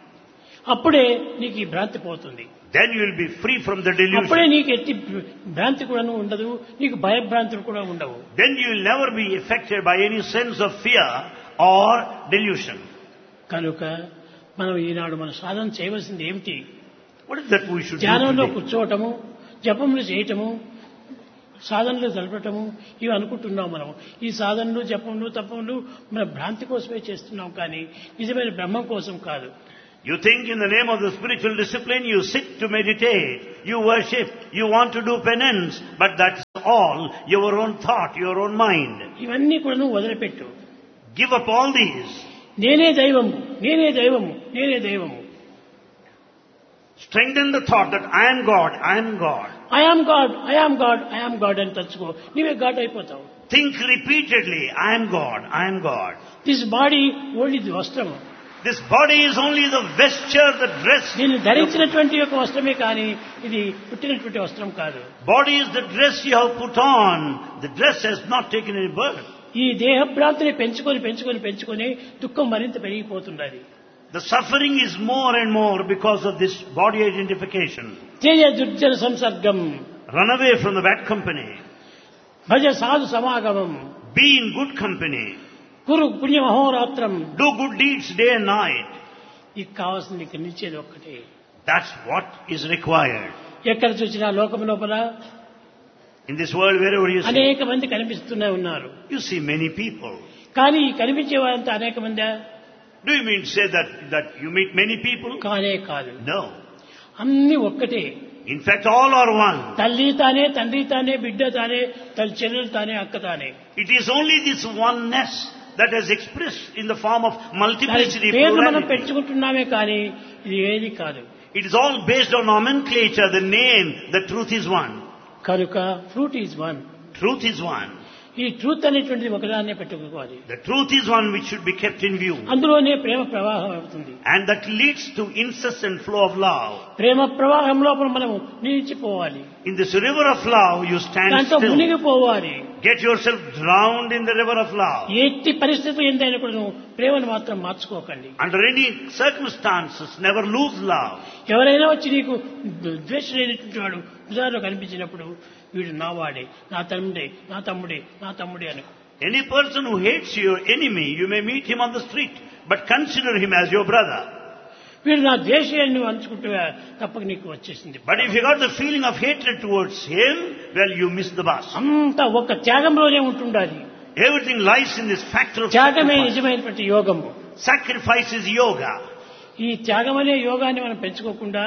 అప్పుడే నీకు ఈ భ్రాంతి పోతుంది. Then you will be free from the అప్పుడే delusion. నీకు ఎట్టి భ్రాంతి కూడా ఉండదు, నీకు భయభ్రాంతులు కూడా ఉండవు. Then you will never be affected by any sense of fear or delusion. కనుక మనం ఈనాడు మన సాధన చేయవలసింది ఏమిటి? What is that we should do ధ్యానంలో today? కూర్చోవటము, జపములు చేయటము, సాధనలు జరపటము ఇవి అనుకుంటున్నాం మనం. ఈ సాధనలు జపములు తపములు మన భ్రాంతి కోసమే చేస్తున్నాం, కానీ నిజమైన బ్రహ్మం కోసం కాదు. You think in the name of the spiritual discipline, you sit to meditate, you worship, you want to do penance, but that's all your own thought, your own mind. ఇవన్నీ కూడా నువ్వు వదిలిపెట్టు. Give up all these. నేనే దైవము, నేనే దైవము, నేనే దైవము. Strengthen the thought that I am God, I am God. I am God, I am God, I am God అని తలుచుకో, నీవే గాడ్ అయిపోతావు. Think repeatedly, I am God, I am God. This body only the వస్త్రము. This body is only the vesture, the dress. దీన్ని ధరించినటువంటి యొక్క వస్త్రమే కానీ ఇది పుట్టినటువంటి వస్త్రం కాదు. Body is the dress you have put on. The dress has not taken any birth. ఈ దేహభ్రాంతిని పెంచుకొని పెంచుకొని పెంచుకొని దుఃఖం మరింత పెరిగిపోతున్నది. The suffering is more and more because of this body identification. Teja దుర్జన సంసర్గం. Run away from the bad company. భజ సాధు సమాగమం. Be in good company. కురు పుణ్య మహోరాత్రం. Do good deeds day and night. ఇది కావాల్సింది ఇక్కడ నిలిచేది ఒక్కటే. That's what is required. ఎక్కడ చూసినా లోకం లోపల In this world, wherever you see, అనేక మంది కనిపిస్తూనే ఉన్నారు. you see many people. కానీ ఈ కనిపించే వారంతా అనేక మంది Do you mean to say that, that you meet many people? కానే కాదు. No. అన్ని ఒక్కటే. In fact, all are one. తల్లి తానే, తండ్రి తానే, బిడ్డ తానే, తల్లి చెల్లెలు తానే, అక్క తానే. It is only this oneness that is expressed in the form of multiplicity, పేర్లు మనం plurality. పెంచుకుంటున్నామే కానీ ఇది ఏది కాదు. It is all based on nomenclature, the name, the truth is one. కనుక fruit is one. Truth is one. ఈ truth అనేటువంటిది ఒకదాన్నే పెట్టుకోవాలి. The truth is one which should be kept in view. అందులోనే ప్రేమ ప్రవాహం అవుతుంది. And that leads to incessant flow of love. ప్రేమ ప్రవాహం లోపల మనం నిలిచిపోవాలి. In this river of love, you stand దాంట్లో still. మునిగిపోవాలి. Get yourself drowned in the river of love. ఎట్టి పరిస్థితులు ఎంతైనా కూడా నువ్వు ప్రేమను మాత్రం మార్చుకోకండి. Under any circumstances, never lose love. ఎవరైనా వచ్చి నీకు ద్వేషం లేనటువంటి వాడు ఉదాహరణ కనిపించినప్పుడు వీడు నా వాడే, నా తమ్ముడే, నా తమ్ముడే, నా తమ్ముడే అనుకో. Any person who hates your enemy, you may meet him on the street, but consider him as your brother. వీడు నా ద్వేషాన్ని నువ్వు అంచుకుంటే తప్పక నీకు వచ్చేసింది. But if you got the feeling of hatred towards him, well, you miss the bus. అంతా ఒక త్యాగంలోనే ఉంటుండాలి. Everything lies in this factor of త్యాగమే sacrifice. నిజమైనటువంటి యోగము. Sacrifice is yoga. ఈ త్యాగం అనే యోగాన్ని మనం పెంచుకోకుండా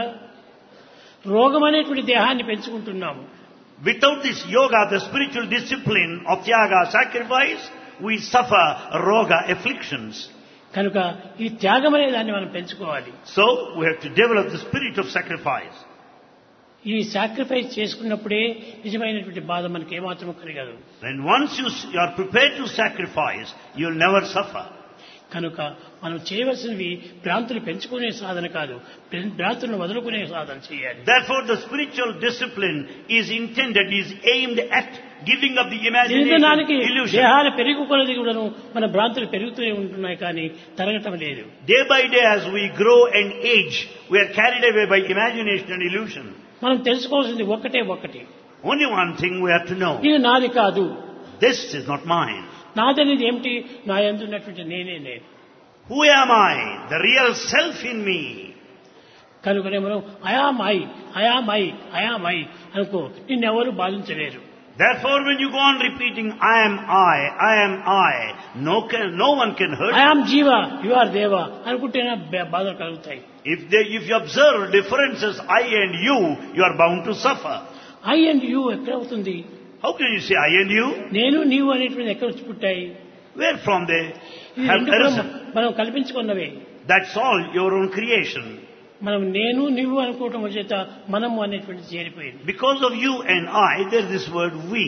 రోగం అనేటువంటి దేహాన్ని పెంచుకుంటున్నాము. Without this yoga, the spiritual discipline of tyaga, sacrifice, we suffer roga, afflictions. కనుక ఈ త్యాగం అనే దాన్ని మనం పెంచుకోవాలి. So, we have to develop the spirit of sacrifice. ఈ సాక్రిఫైస్ చేసుకున్నప్పుడే నిజమైనటువంటి బాధ మనకి ఏమాత్రం కలగదు. And once you s- you are prepared to sacrifice, you will never suffer. కనుక మనం చేయవలసినవి భ్రాంతులు పెంచుకునే సాధన కాదు, భ్రాంతులను వదులుకునే సాధన చేయాలి. Therefore, the spiritual discipline is intended, is aimed at giving up the imagination, జీవితానికి illusion. దేహాలు పెరుగు కొలది కూడాను మన భ్రాంతులు పెరుగుతూనే ఉంటున్నాయి కానీ తరగటం లేదు. Day by day, as we grow and age, we are carried away by imagination and illusion. మనం తెలుసుకోవాల్సింది ఒక్కటే ఒక్కటి. Only one thing we have to know. ఇది నాది కాదు. This is not mine. నాదనేది ఏమిటి? నా యందు ఉన్నటువంటి నేనే నేను. Who am I? The real self in me. కనుకనే మనం I'm I, I'm I, I'm I అనుకో, నిన్నెవరు బాధించలేరు. Therefore, when you go on repeating, I am I, I am I, no, can, no one can hurt you. I'm జీవ, you are దేవ అనుకుంటేనే బాధలు కలుగుతాయి. If, they, if you observe differences, I and you, you are bound to suffer. I and you ఎక్కడ అవుతుంది? How can you say I and you? నేను నీవు అనేటువంటి ఎక్కడ వచ్చి పుట్టాయి? Where from they ఇది have రెండు కూడా arisen? మనం కల్పించుకున్నవే. That's all your own creation. మనం నేను నీవు అనుకోవటం చేత మనము అనేటువంటి చేరిపోయింది. Because of you and I, there is this word we.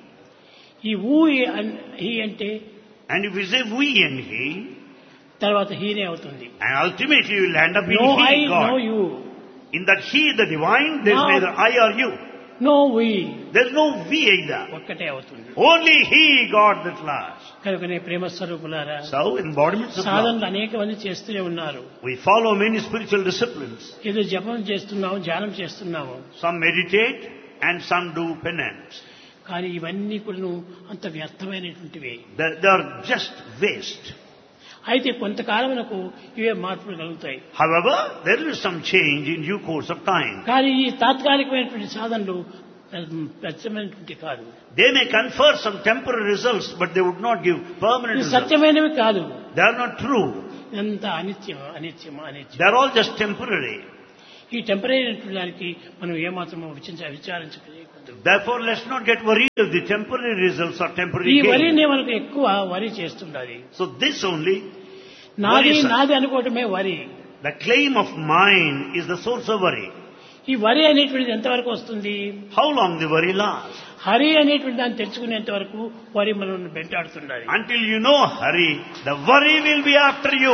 ఈ ఊ హీ అంటే And if we say we and he, తర్వాత హీనే అవుతుంది. and ultimately you will end up in no I, he, no God. You, In that he, the divine, there is No. neither I or you. No we, There is no we either. ఒక్కటే అవుతుంది. Only he, God, that lasts. కనుకనే ప్రేమ స్వరూపులారా, So, embodiments of love. సాధనలు అనేక మంది చేస్తూనే ఉన్నారు. We follow many spiritual disciplines. ఏదో జపం చేస్తున్నాము, ధ్యానం చేస్తున్నాము, Some meditate and some do penance. కానీ ఇవన్నీ కూడా అంత వ్యర్థమైనటువంటివి. They they are just waste. అయితే కొంతకాలమునకు ఇవే మార్పులు కలుగుతాయి. However, there is some change in due course of time. కానీ ఈ తాత్కాలికమైనటువంటి సాధనలు సత్యమైనటువంటి కాదు. They may confer some temporary results, but they would not give permanent ఇది results. సత్యమైనవి కాదు. They are not true. ఇదంతా అనిత్యం అనిత్యం అనిత్యం. They are all just temporary. ఈ temporary దానికి మనం ఏమాత్రం విచారించ విచారించకూడదు. Therefore, let's not get worried if the temporary results are temporary ఈ వరినే gain. మనకు ఎక్కువ వరి చేస్తుండాలి. So this only, నాది worries us. నాది అనుకోవటమే వరి. The claim of mine is the source of worry. ఈ వరి అనేటువంటిది ఎంతవరకు వస్తుంది? How long the worry lasts? Hari అనేటువంటి దాన్ని తెలుసుకునేంత వరకు వరి మనం వెంటాడుతుండాలి. Until you know hurry, the worry will be after you.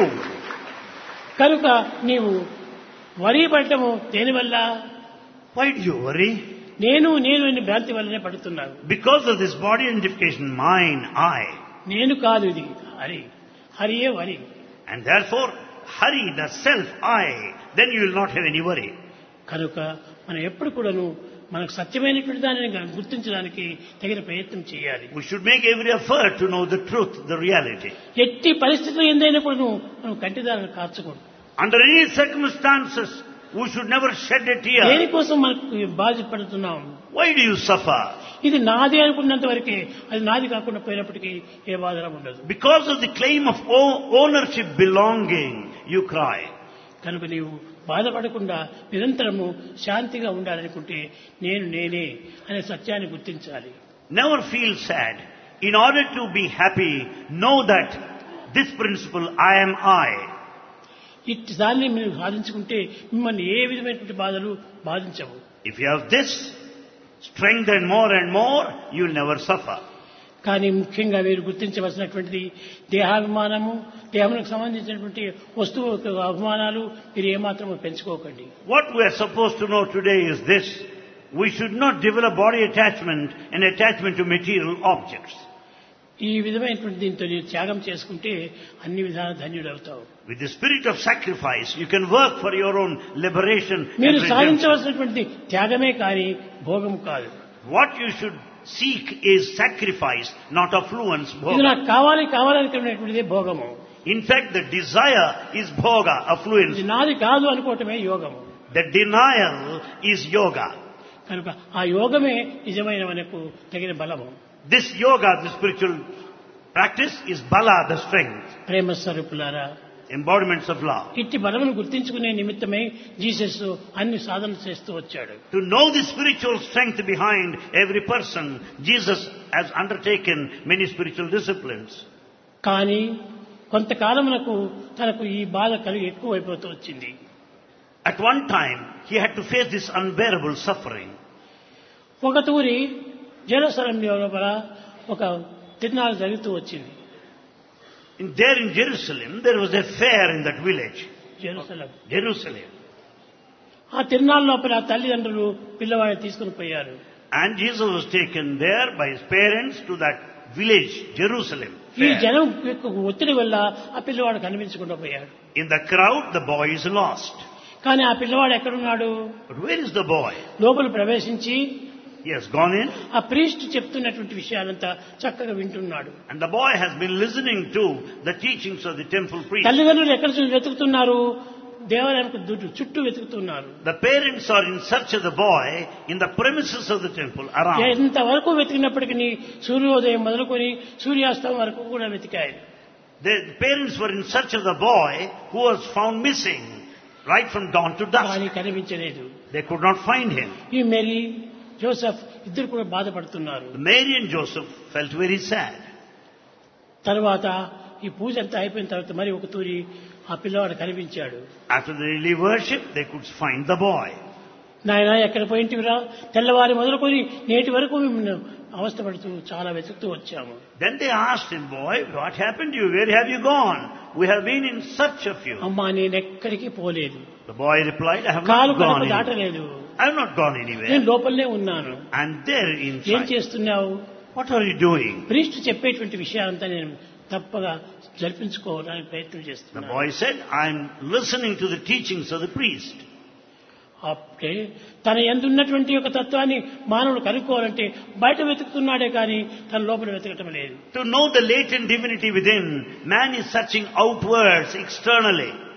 కనుక నీవు వరి పడటము దేనివల్ల? Why do you worry? నేను నేను అనే భ్రాంతి వల్లనే పడుతున్నాను. Because of this body identification, mine, I. నేను కాదు, ఇది హరి. హరియే వరి. And therefore, hurry, the self, I. Then you will not have any worry. కనుక మనం ఎప్పుడు కూడాను మనకు సత్యమైనటువంటి దానిని గుర్తించడానికి తగిన ప్రయత్నం చేయాలి. We should make every effort to know the truth, the reality. ఎట్టి పరిస్థితుల్లో ఎందైనా కూడాను మనం కంటిదారులు కార్చకూడదు. Under any circumstances, we should never shed a tear. దేనికోసం మనకు బాధపడుతున్నాం? Why do you suffer? ఇది నాది అనుకున్నంత వరకే, అది నాది కాకుండా పోయినప్పటికీ ఏ బాధ ఉండదు. Because of the claim of ownership, belonging, you cry. కనుక నీవు బాధపడకుండా నిరంతరము శాంతిగా ఉండాలనుకుంటే నేను నేనే అనే సత్యాన్ని గుర్తించాలి. Never feel sad. In order to be happy, know that this principle, I am I. ఇట్టి దాన్ని మీరు సాధించుకుంటే మిమ్మల్ని ఏ విధమైనటువంటి బాధలు బాధించవు. If you have this strength and more and more, you will never suffer. కానీ ముఖ్యంగా మీరు గుర్తించవలసినటువంటిది దేహాభిమానము, దేహములకు సంబంధించినటువంటి వస్తువు అభిమానాలు మీరు ఏమాత్రము పెంచుకోకండి. What we are supposed to know today is this: we should not develop body attachment and attachment to material objects. ఈ విధమైనటువంటి దీంతో మీరు త్యాగం చేసుకుంటే అన్ని విధాల ధన్యుడవుతావు. With the spirit of sacrifice, you can work for your own liberation. మీరు and redemption. సాధించవలసినటువంటి త్యాగమే కానీ భోగం కాదు. What you should seek is sacrifice, not affluence, ఇది bhoga. నాకు కావాలి కావాలనుకునేటువంటిదే భోగము. In fact, the desire is bhoga, affluence. ఇది నాది కాదు అనుకోవటమే యోగము. The denial is yoga. కనుక ఆ యోగమే నిజమైన మనకు తగిన బలము. This yoga, the spiritual practice, is bala, the strength, ప్రేమ స్వరూపులారా, embodiments of love. ఇట్టి బలమును గుర్తించుకునే నిమిత్తమై జీసస్ అన్ని సాధనలు చేస్తూ వచ్చాడు. To know the spiritual strength behind every person, Jesus has undertaken many spiritual disciplines. కానీ కొంతకాలమునకు తనకు ఈ బాధ కలిగి ఎక్కువైపోతూ వచ్చింది. At one time, he had to face this unbearable suffering. ఒక తూరి జెరూసలేం లోపల ఒక తిరునాళ్ళు జరుగుతూ వచ్చింది. In there in Jerusalem, there was a fair in that village. Jerusalem Jerusalem. ఆ తిరునాళ్ళ లోపల తల్లిదండ్రులు పిల్లవాడిని తీసుకుని పోయారు. And Jesus was taken there by his parents to that village, Jerusalem. ఈ Fair. జనం యొక్క ఒత్తిడి వల్ల ఆ పిల్లవాడు కనిపించకుండా పోయాడు. In the crowd, the boy is lost. కానీ ఆ పిల్లవాడు ఎక్కడున్నాడు? But where is the boy? లోపల ప్రవేశించి He has gone in, ఆ ప్రీస్ట్ చెప్తున్నటువంటి విషయాలంతా చక్కగా వింటున్నాడు. and the boy has been listening to the teachings of the temple priest. తల్లిదండ్రులు ఎక్కడ చూసి వెతుకుతున్నారు? దేవాలయానికి దుడ్డు చుట్టూ వెతుకుతున్నారు. The parents are in search of the boy in the premises of the temple around. ఎంతవరకు వెతికినప్పటికీ సూర్యోదయం మొదలుకొని సూర్యాస్తమయం వరకు కూడా వెతికారు. The parents were in search of the boy who was found missing right from dawn to కానీ dusk. కనిపించలేదు. They could not find him. ఈ Mary Joseph ఇద్దరు కూడా బాధపడుతున్నారు. Mary and Joseph felt very sad. తర్వాత ఈ పూజ అంతా అయిపోయిన తర్వాత మరి ఒక తూరి ఆ పిల్లవాడు కనిపించాడు. After the daily worship, they could find the boy. నాయన ఎక్కడ పోయింటివిరా? తెల్లవారి మొదలుకొని నేటి వరకు మేము అవస్థపడుతూ చాలా వెతుకుతూ వచ్చాము. Then they asked him, boy, what happened to you? Where have you gone? We have been in search of you. అమ్మా నేను ఎక్కడికి పోలేదు. The boy replied, I have కాలు not gone Kadapa anywhere. దాటలేదు. I have not gone నేను anywhere. లోపలనే ఉన్నాను. And there ఏం inside. చేస్తున్నావు? What are you doing? Priest చెప్పేటువంటి విషయాలంతా నేను తప్పగా జరిపించుకోవడానికి ప్రయత్నం The చేస్తున్నాను. boy said, I am listening to the teachings of the priest. అప్పుడే తన ఎందున్నటువంటి యొక్క తత్వాన్ని మానవుడు కనుక్కోవాలంటే బయట వెతుకుతున్నాడే కానీ తన లోపల వెతకటం లేదు. To know the latent divinity within, man is searching outwards, externally.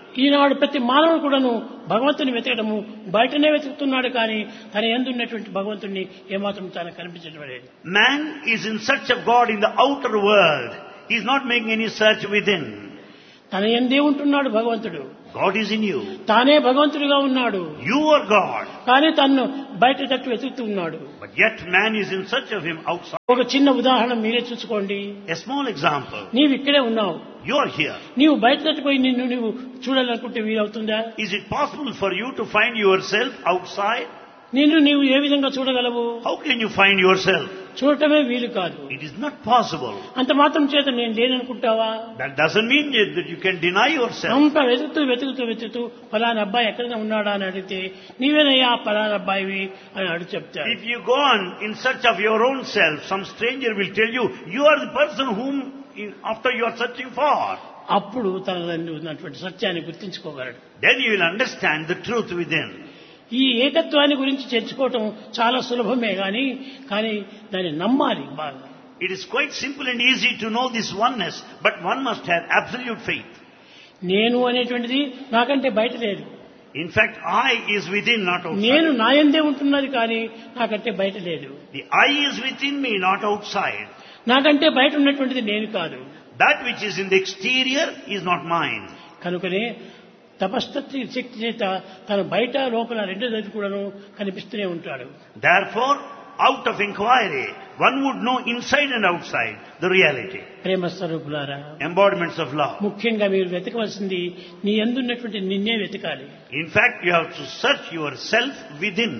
ఈనాడు ప్రతి మానవుడు కూడాను భగవంతుని వెతకడము బయటనే వెతుకుతున్నాడు కానీ తన యందు ఉన్నటువంటి భగవంతుని ఏమాత్రం తాను కనిపించడం లేదు. Man is in search of God in the outer world. He is not making any search within. తన యందే ఉంటున్నాడు భగవంతుడు. God is in you. తానే భగవంతుడిగా ఉన్నాడు. You are God. కానీ తన్ను బయట తట్టు వెతుకుతూ ఉన్నాడు. But yet man is in search of him outside. ఒక చిన్న ఉదాహరణ మీరే చూసుకోండి. A small example. నీవు ఇక్కడే ఉన్నావు. You are here. నీవు బయట తట్టుపోయి నిన్ను నీవు చూడాలనుకుంటే వీలవుతుందా? Is it possible for you to find yourself outside? నిన్ను నీవు ఏ విధంగా చూడగలవు? How can you find yourself? చూడటమే వీలు కాదు. It is not possible. అంత మాత్రం చేత నేను లేననుకుంటావా? That doesn't mean that you can deny yourself. అంత వెతుకుతూ వెతుకుతూ వెతుకుతూ ఫలానా అబ్బాయి ఎక్కడైనా ఉన్నాడా అని అడిగితే నీవేనయ్యా ఫలానా అబ్బాయివి అని అడుగు చెప్తాడు. If you go on in search of your own self, some stranger will tell you, you are the person whom after you are searching for. అప్పుడు తన ఉన్నటువంటి సత్యాన్ని గుర్తించుకోగలడు. Then you will understand the truth within. ఈ ఏకత్వాన్ని గురించి చర్చుకోవటం చాలా సులభమే గాని కానీ దాన్ని నమ్మాలి బాగా. It is quite simple and easy to know this oneness, but one must have absolute faith. నేను అనేటువంటిది నాకంటే బయట లేదు. In fact, I is within, not outside. నేను నాయందే ఉంటున్నది కానీ నాకంటే బయట లేదు. The I is within me, not outside. నాకంటే బయట ఉన్నటువంటిది నేను కాదు. That which is in the exterior is not mine. కనుకనే తపస్శక్తి శక్తి చేత తన బయట లోపల రెండు దగ్గర కూడాను కనిపిస్తూనే ఉంటాడు. Therefore, out of inquiry, one would know inside and outside the reality. ప్రేమ స్వరూపులారా, Embodiments of love. ముఖ్యంగా మీరు వెతకవలసింది నీ యందున్నటువంటి నిన్నే వెతకాలి. In fact, you have to search yourself within.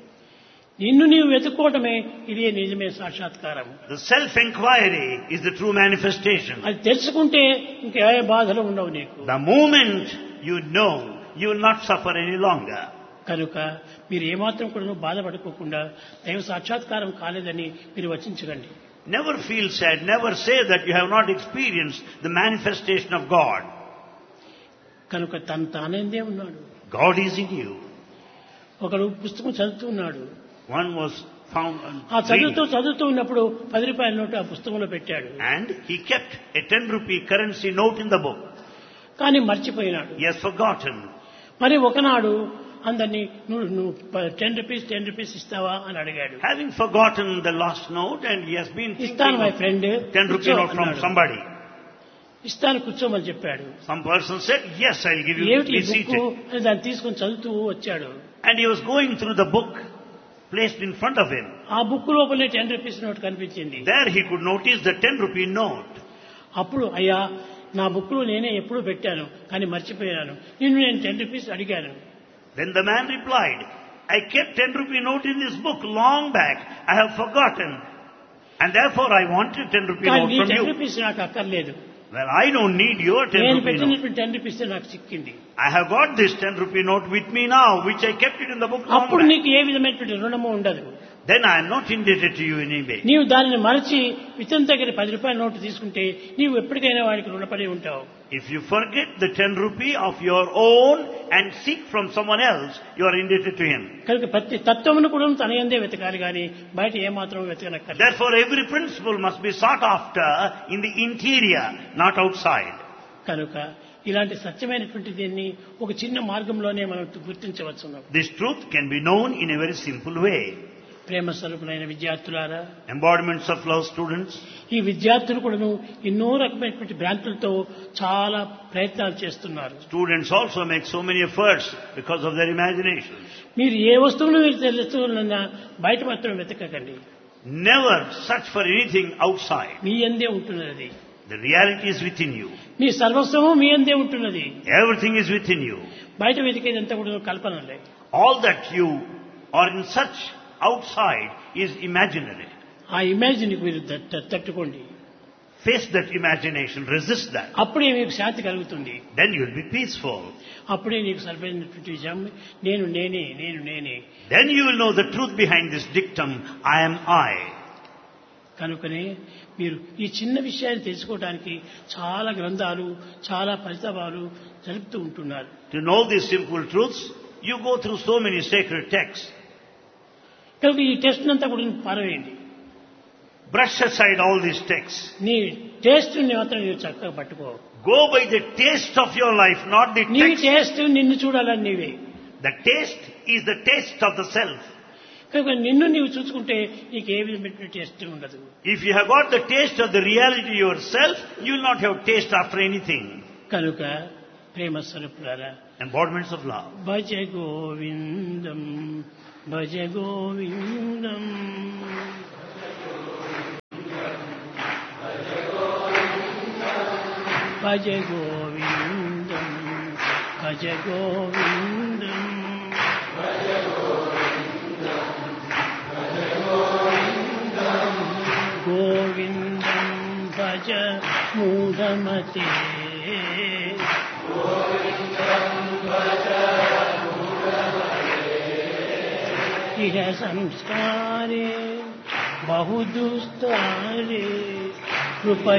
నిన్ను నీవు వెతుక్కోవటమే ఇదే నిజమే సాక్షాత్కారం. The self-inquiry is the true manifestation. అది తెలుసుకుంటే ఇంకా ఏ బాధలు ఉండవు నీకు. The moment you know, you will not suffer any longer. కనుక మీరు ఏమాత్రం కూడా బాధపడుకోకుండా దైవ సాక్షాత్కారం కాలేదని మీరు వచించకండి. Never feel sad, never say that you have not experienced the manifestation of God. కనుక తన తానేందే ఉన్నాడు. God is in you. ఒకడు పుస్తకం చదువుతున్నాడు. One was found ఆ చదువుతూ చదువుతూ ఉన్నప్పుడు పది రూపాయల నోటు ఆ పుస్తకంలో పెట్టాడు. and he kept a ten rupee currency note in the book. కానీ మర్చిపోయినాడు. He has forgotten. మరి ఒకనాడు అందరినీ నువ్వు నువ్వు టెన్ రూపీస్ టెన్ రూపీస్ ఇస్తావా అని అడిగాడు. Having forgotten the last note and he has been ఇస్తాను my friend, ten rupee note from somebody. ఇస్తాను కూర్చోమని చెప్పాడు. Some person said, yes, I'll give you. ఏమిటి Be seated. అని దాన్ని తీసుకొని చదువుతూ వచ్చాడు. And he was going through the book placed in front of him. ఆ బుక్ లోపలే టెన్ రూపీస్ నోట్ కనిపించింది. There he could notice the ten rupee note. అప్పుడు అయ్యా నా బుక్ లో నేనే ఎప్పుడు పెట్టాను కానీ మర్చిపోయాను, నిన్ను నేను టెన్ రూపీస్ అడిగాను. Then the man replied, I kept ten rupee note in this book long back. I have forgotten. And therefore I wanted ten rupee కానీ note నీ from టెన్ you. రూపీస్ నాకు అక్కర్లేదు. Well, I don't need your ten నేను rupee note. పెట్టినటువంటి ten rupees నాకు చిక్కింది. I have got this ten rupee note with me now, which I kept it in the book long అప్పుడు back. నీకు ఏ విధమైనటువంటి రుణము ఉండదు. Then I am not indebted to you in any way. నీవు దానిని మరచి ఇతని దగ్గర పది రూపాయల నోటు తీసుకుంటే నీవు ఎప్పటికైనా వాడికి రుణపడి ఉంటావు. If you forget the ten rupee of your own and seek from someone else, you are indebted to him. కనుక ప్రతి తత్వమును కూడా తన యందే వెతకాలి కానీ బయట ఏమాత్రం వెతకనక్కర్లేదు. Therefore, every principle must be sought after in the interior, not outside. కనుక ఇలాంటి సత్యమైనటువంటి దీన్ని ఒక చిన్న మార్గంలోనే మనం గుర్తించవచ్చు. This truth can be known in a very simple way. ప్రేమ స్వరూపులైన విద్యార్థులారా, Embodiments of love students, ఈ విద్యార్థులు కూడాను ఎన్నో రకమైనటువంటి భ్రాంతులతో చాలా ప్రయత్నాలు చేస్తున్నారు. students also make so many efforts because of their imagination. మీరు ఏ వస్తువును తెలుస్తున్నా బయట మాత్రం వెతకకండి. Never search for anything outside. మీ యందే ఉంటున్నది. The reality is within you. మీ సర్వస్వము మీ యందే ఉంటున్నది. Everything is within you. బయట వెతికేదంతా కూడా కల్పనలే. All that you are in search outside is imaginary. ఆ imagine మీరు తట్టుకోండి. Face that imagination, resist that. అప్పుడే మీకు శాంతి కలుగుతుంది. Then you will be peaceful. అప్పుడే నీకు సరిపోయినటువంటి విషయం నేను నేనే నేను నేనే. Then you will know the truth behind this dictum, I am I. కనుకనే మీరు ఈ చిన్న విషయాన్ని తెలుసుకోవడానికి చాలా గ్రంథాలు చాలా పరితాపాలు జరుపుతూ ఉంటున్నారు. To know these simple truths, you go through so many sacred texts. కనుక ఈ టెస్ట్ అంతా కూడా పారవేయండి. Brush aside all these texts. నీ టేస్ట్ ని మాత్రం నీవు చక్కగా పట్టుకో. Go by the taste of your life, not the నీ text. టేస్ట్ నిన్ను చూడాలని నీవే. The taste is the taste of the self. కనుక నిన్ను నీవు చూసుకుంటే నీకు ఏ విధమైన టేస్ట్ ఉండదు. If you have got the taste of the reality yourself, you will not have taste after anything. కనుక ప్రేమ స్వరూపులారా, Embodiments of love. భజ గోవిందం భజ గోవిందం భజ గోవిందం భజ గోవిందం గోవిందం భజ మూఢమతే ఇహ సంస్కారే బహుదుస్తారే కృప